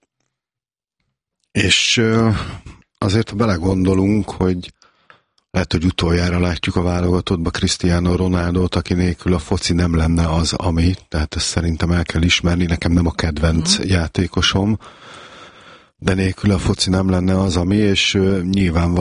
H: és azért, ha belegondolunk, hogy lehet, hogy utoljára látjuk a válogatottba Cristiano Ronaldót, aki nélkül a foci nem lenne az, ami, tehát ezt szerintem el kell ismerni, nekem nem a kedvenc játékosom, de nélkül a foci nem lenne az, ami, és nyilvánvalóan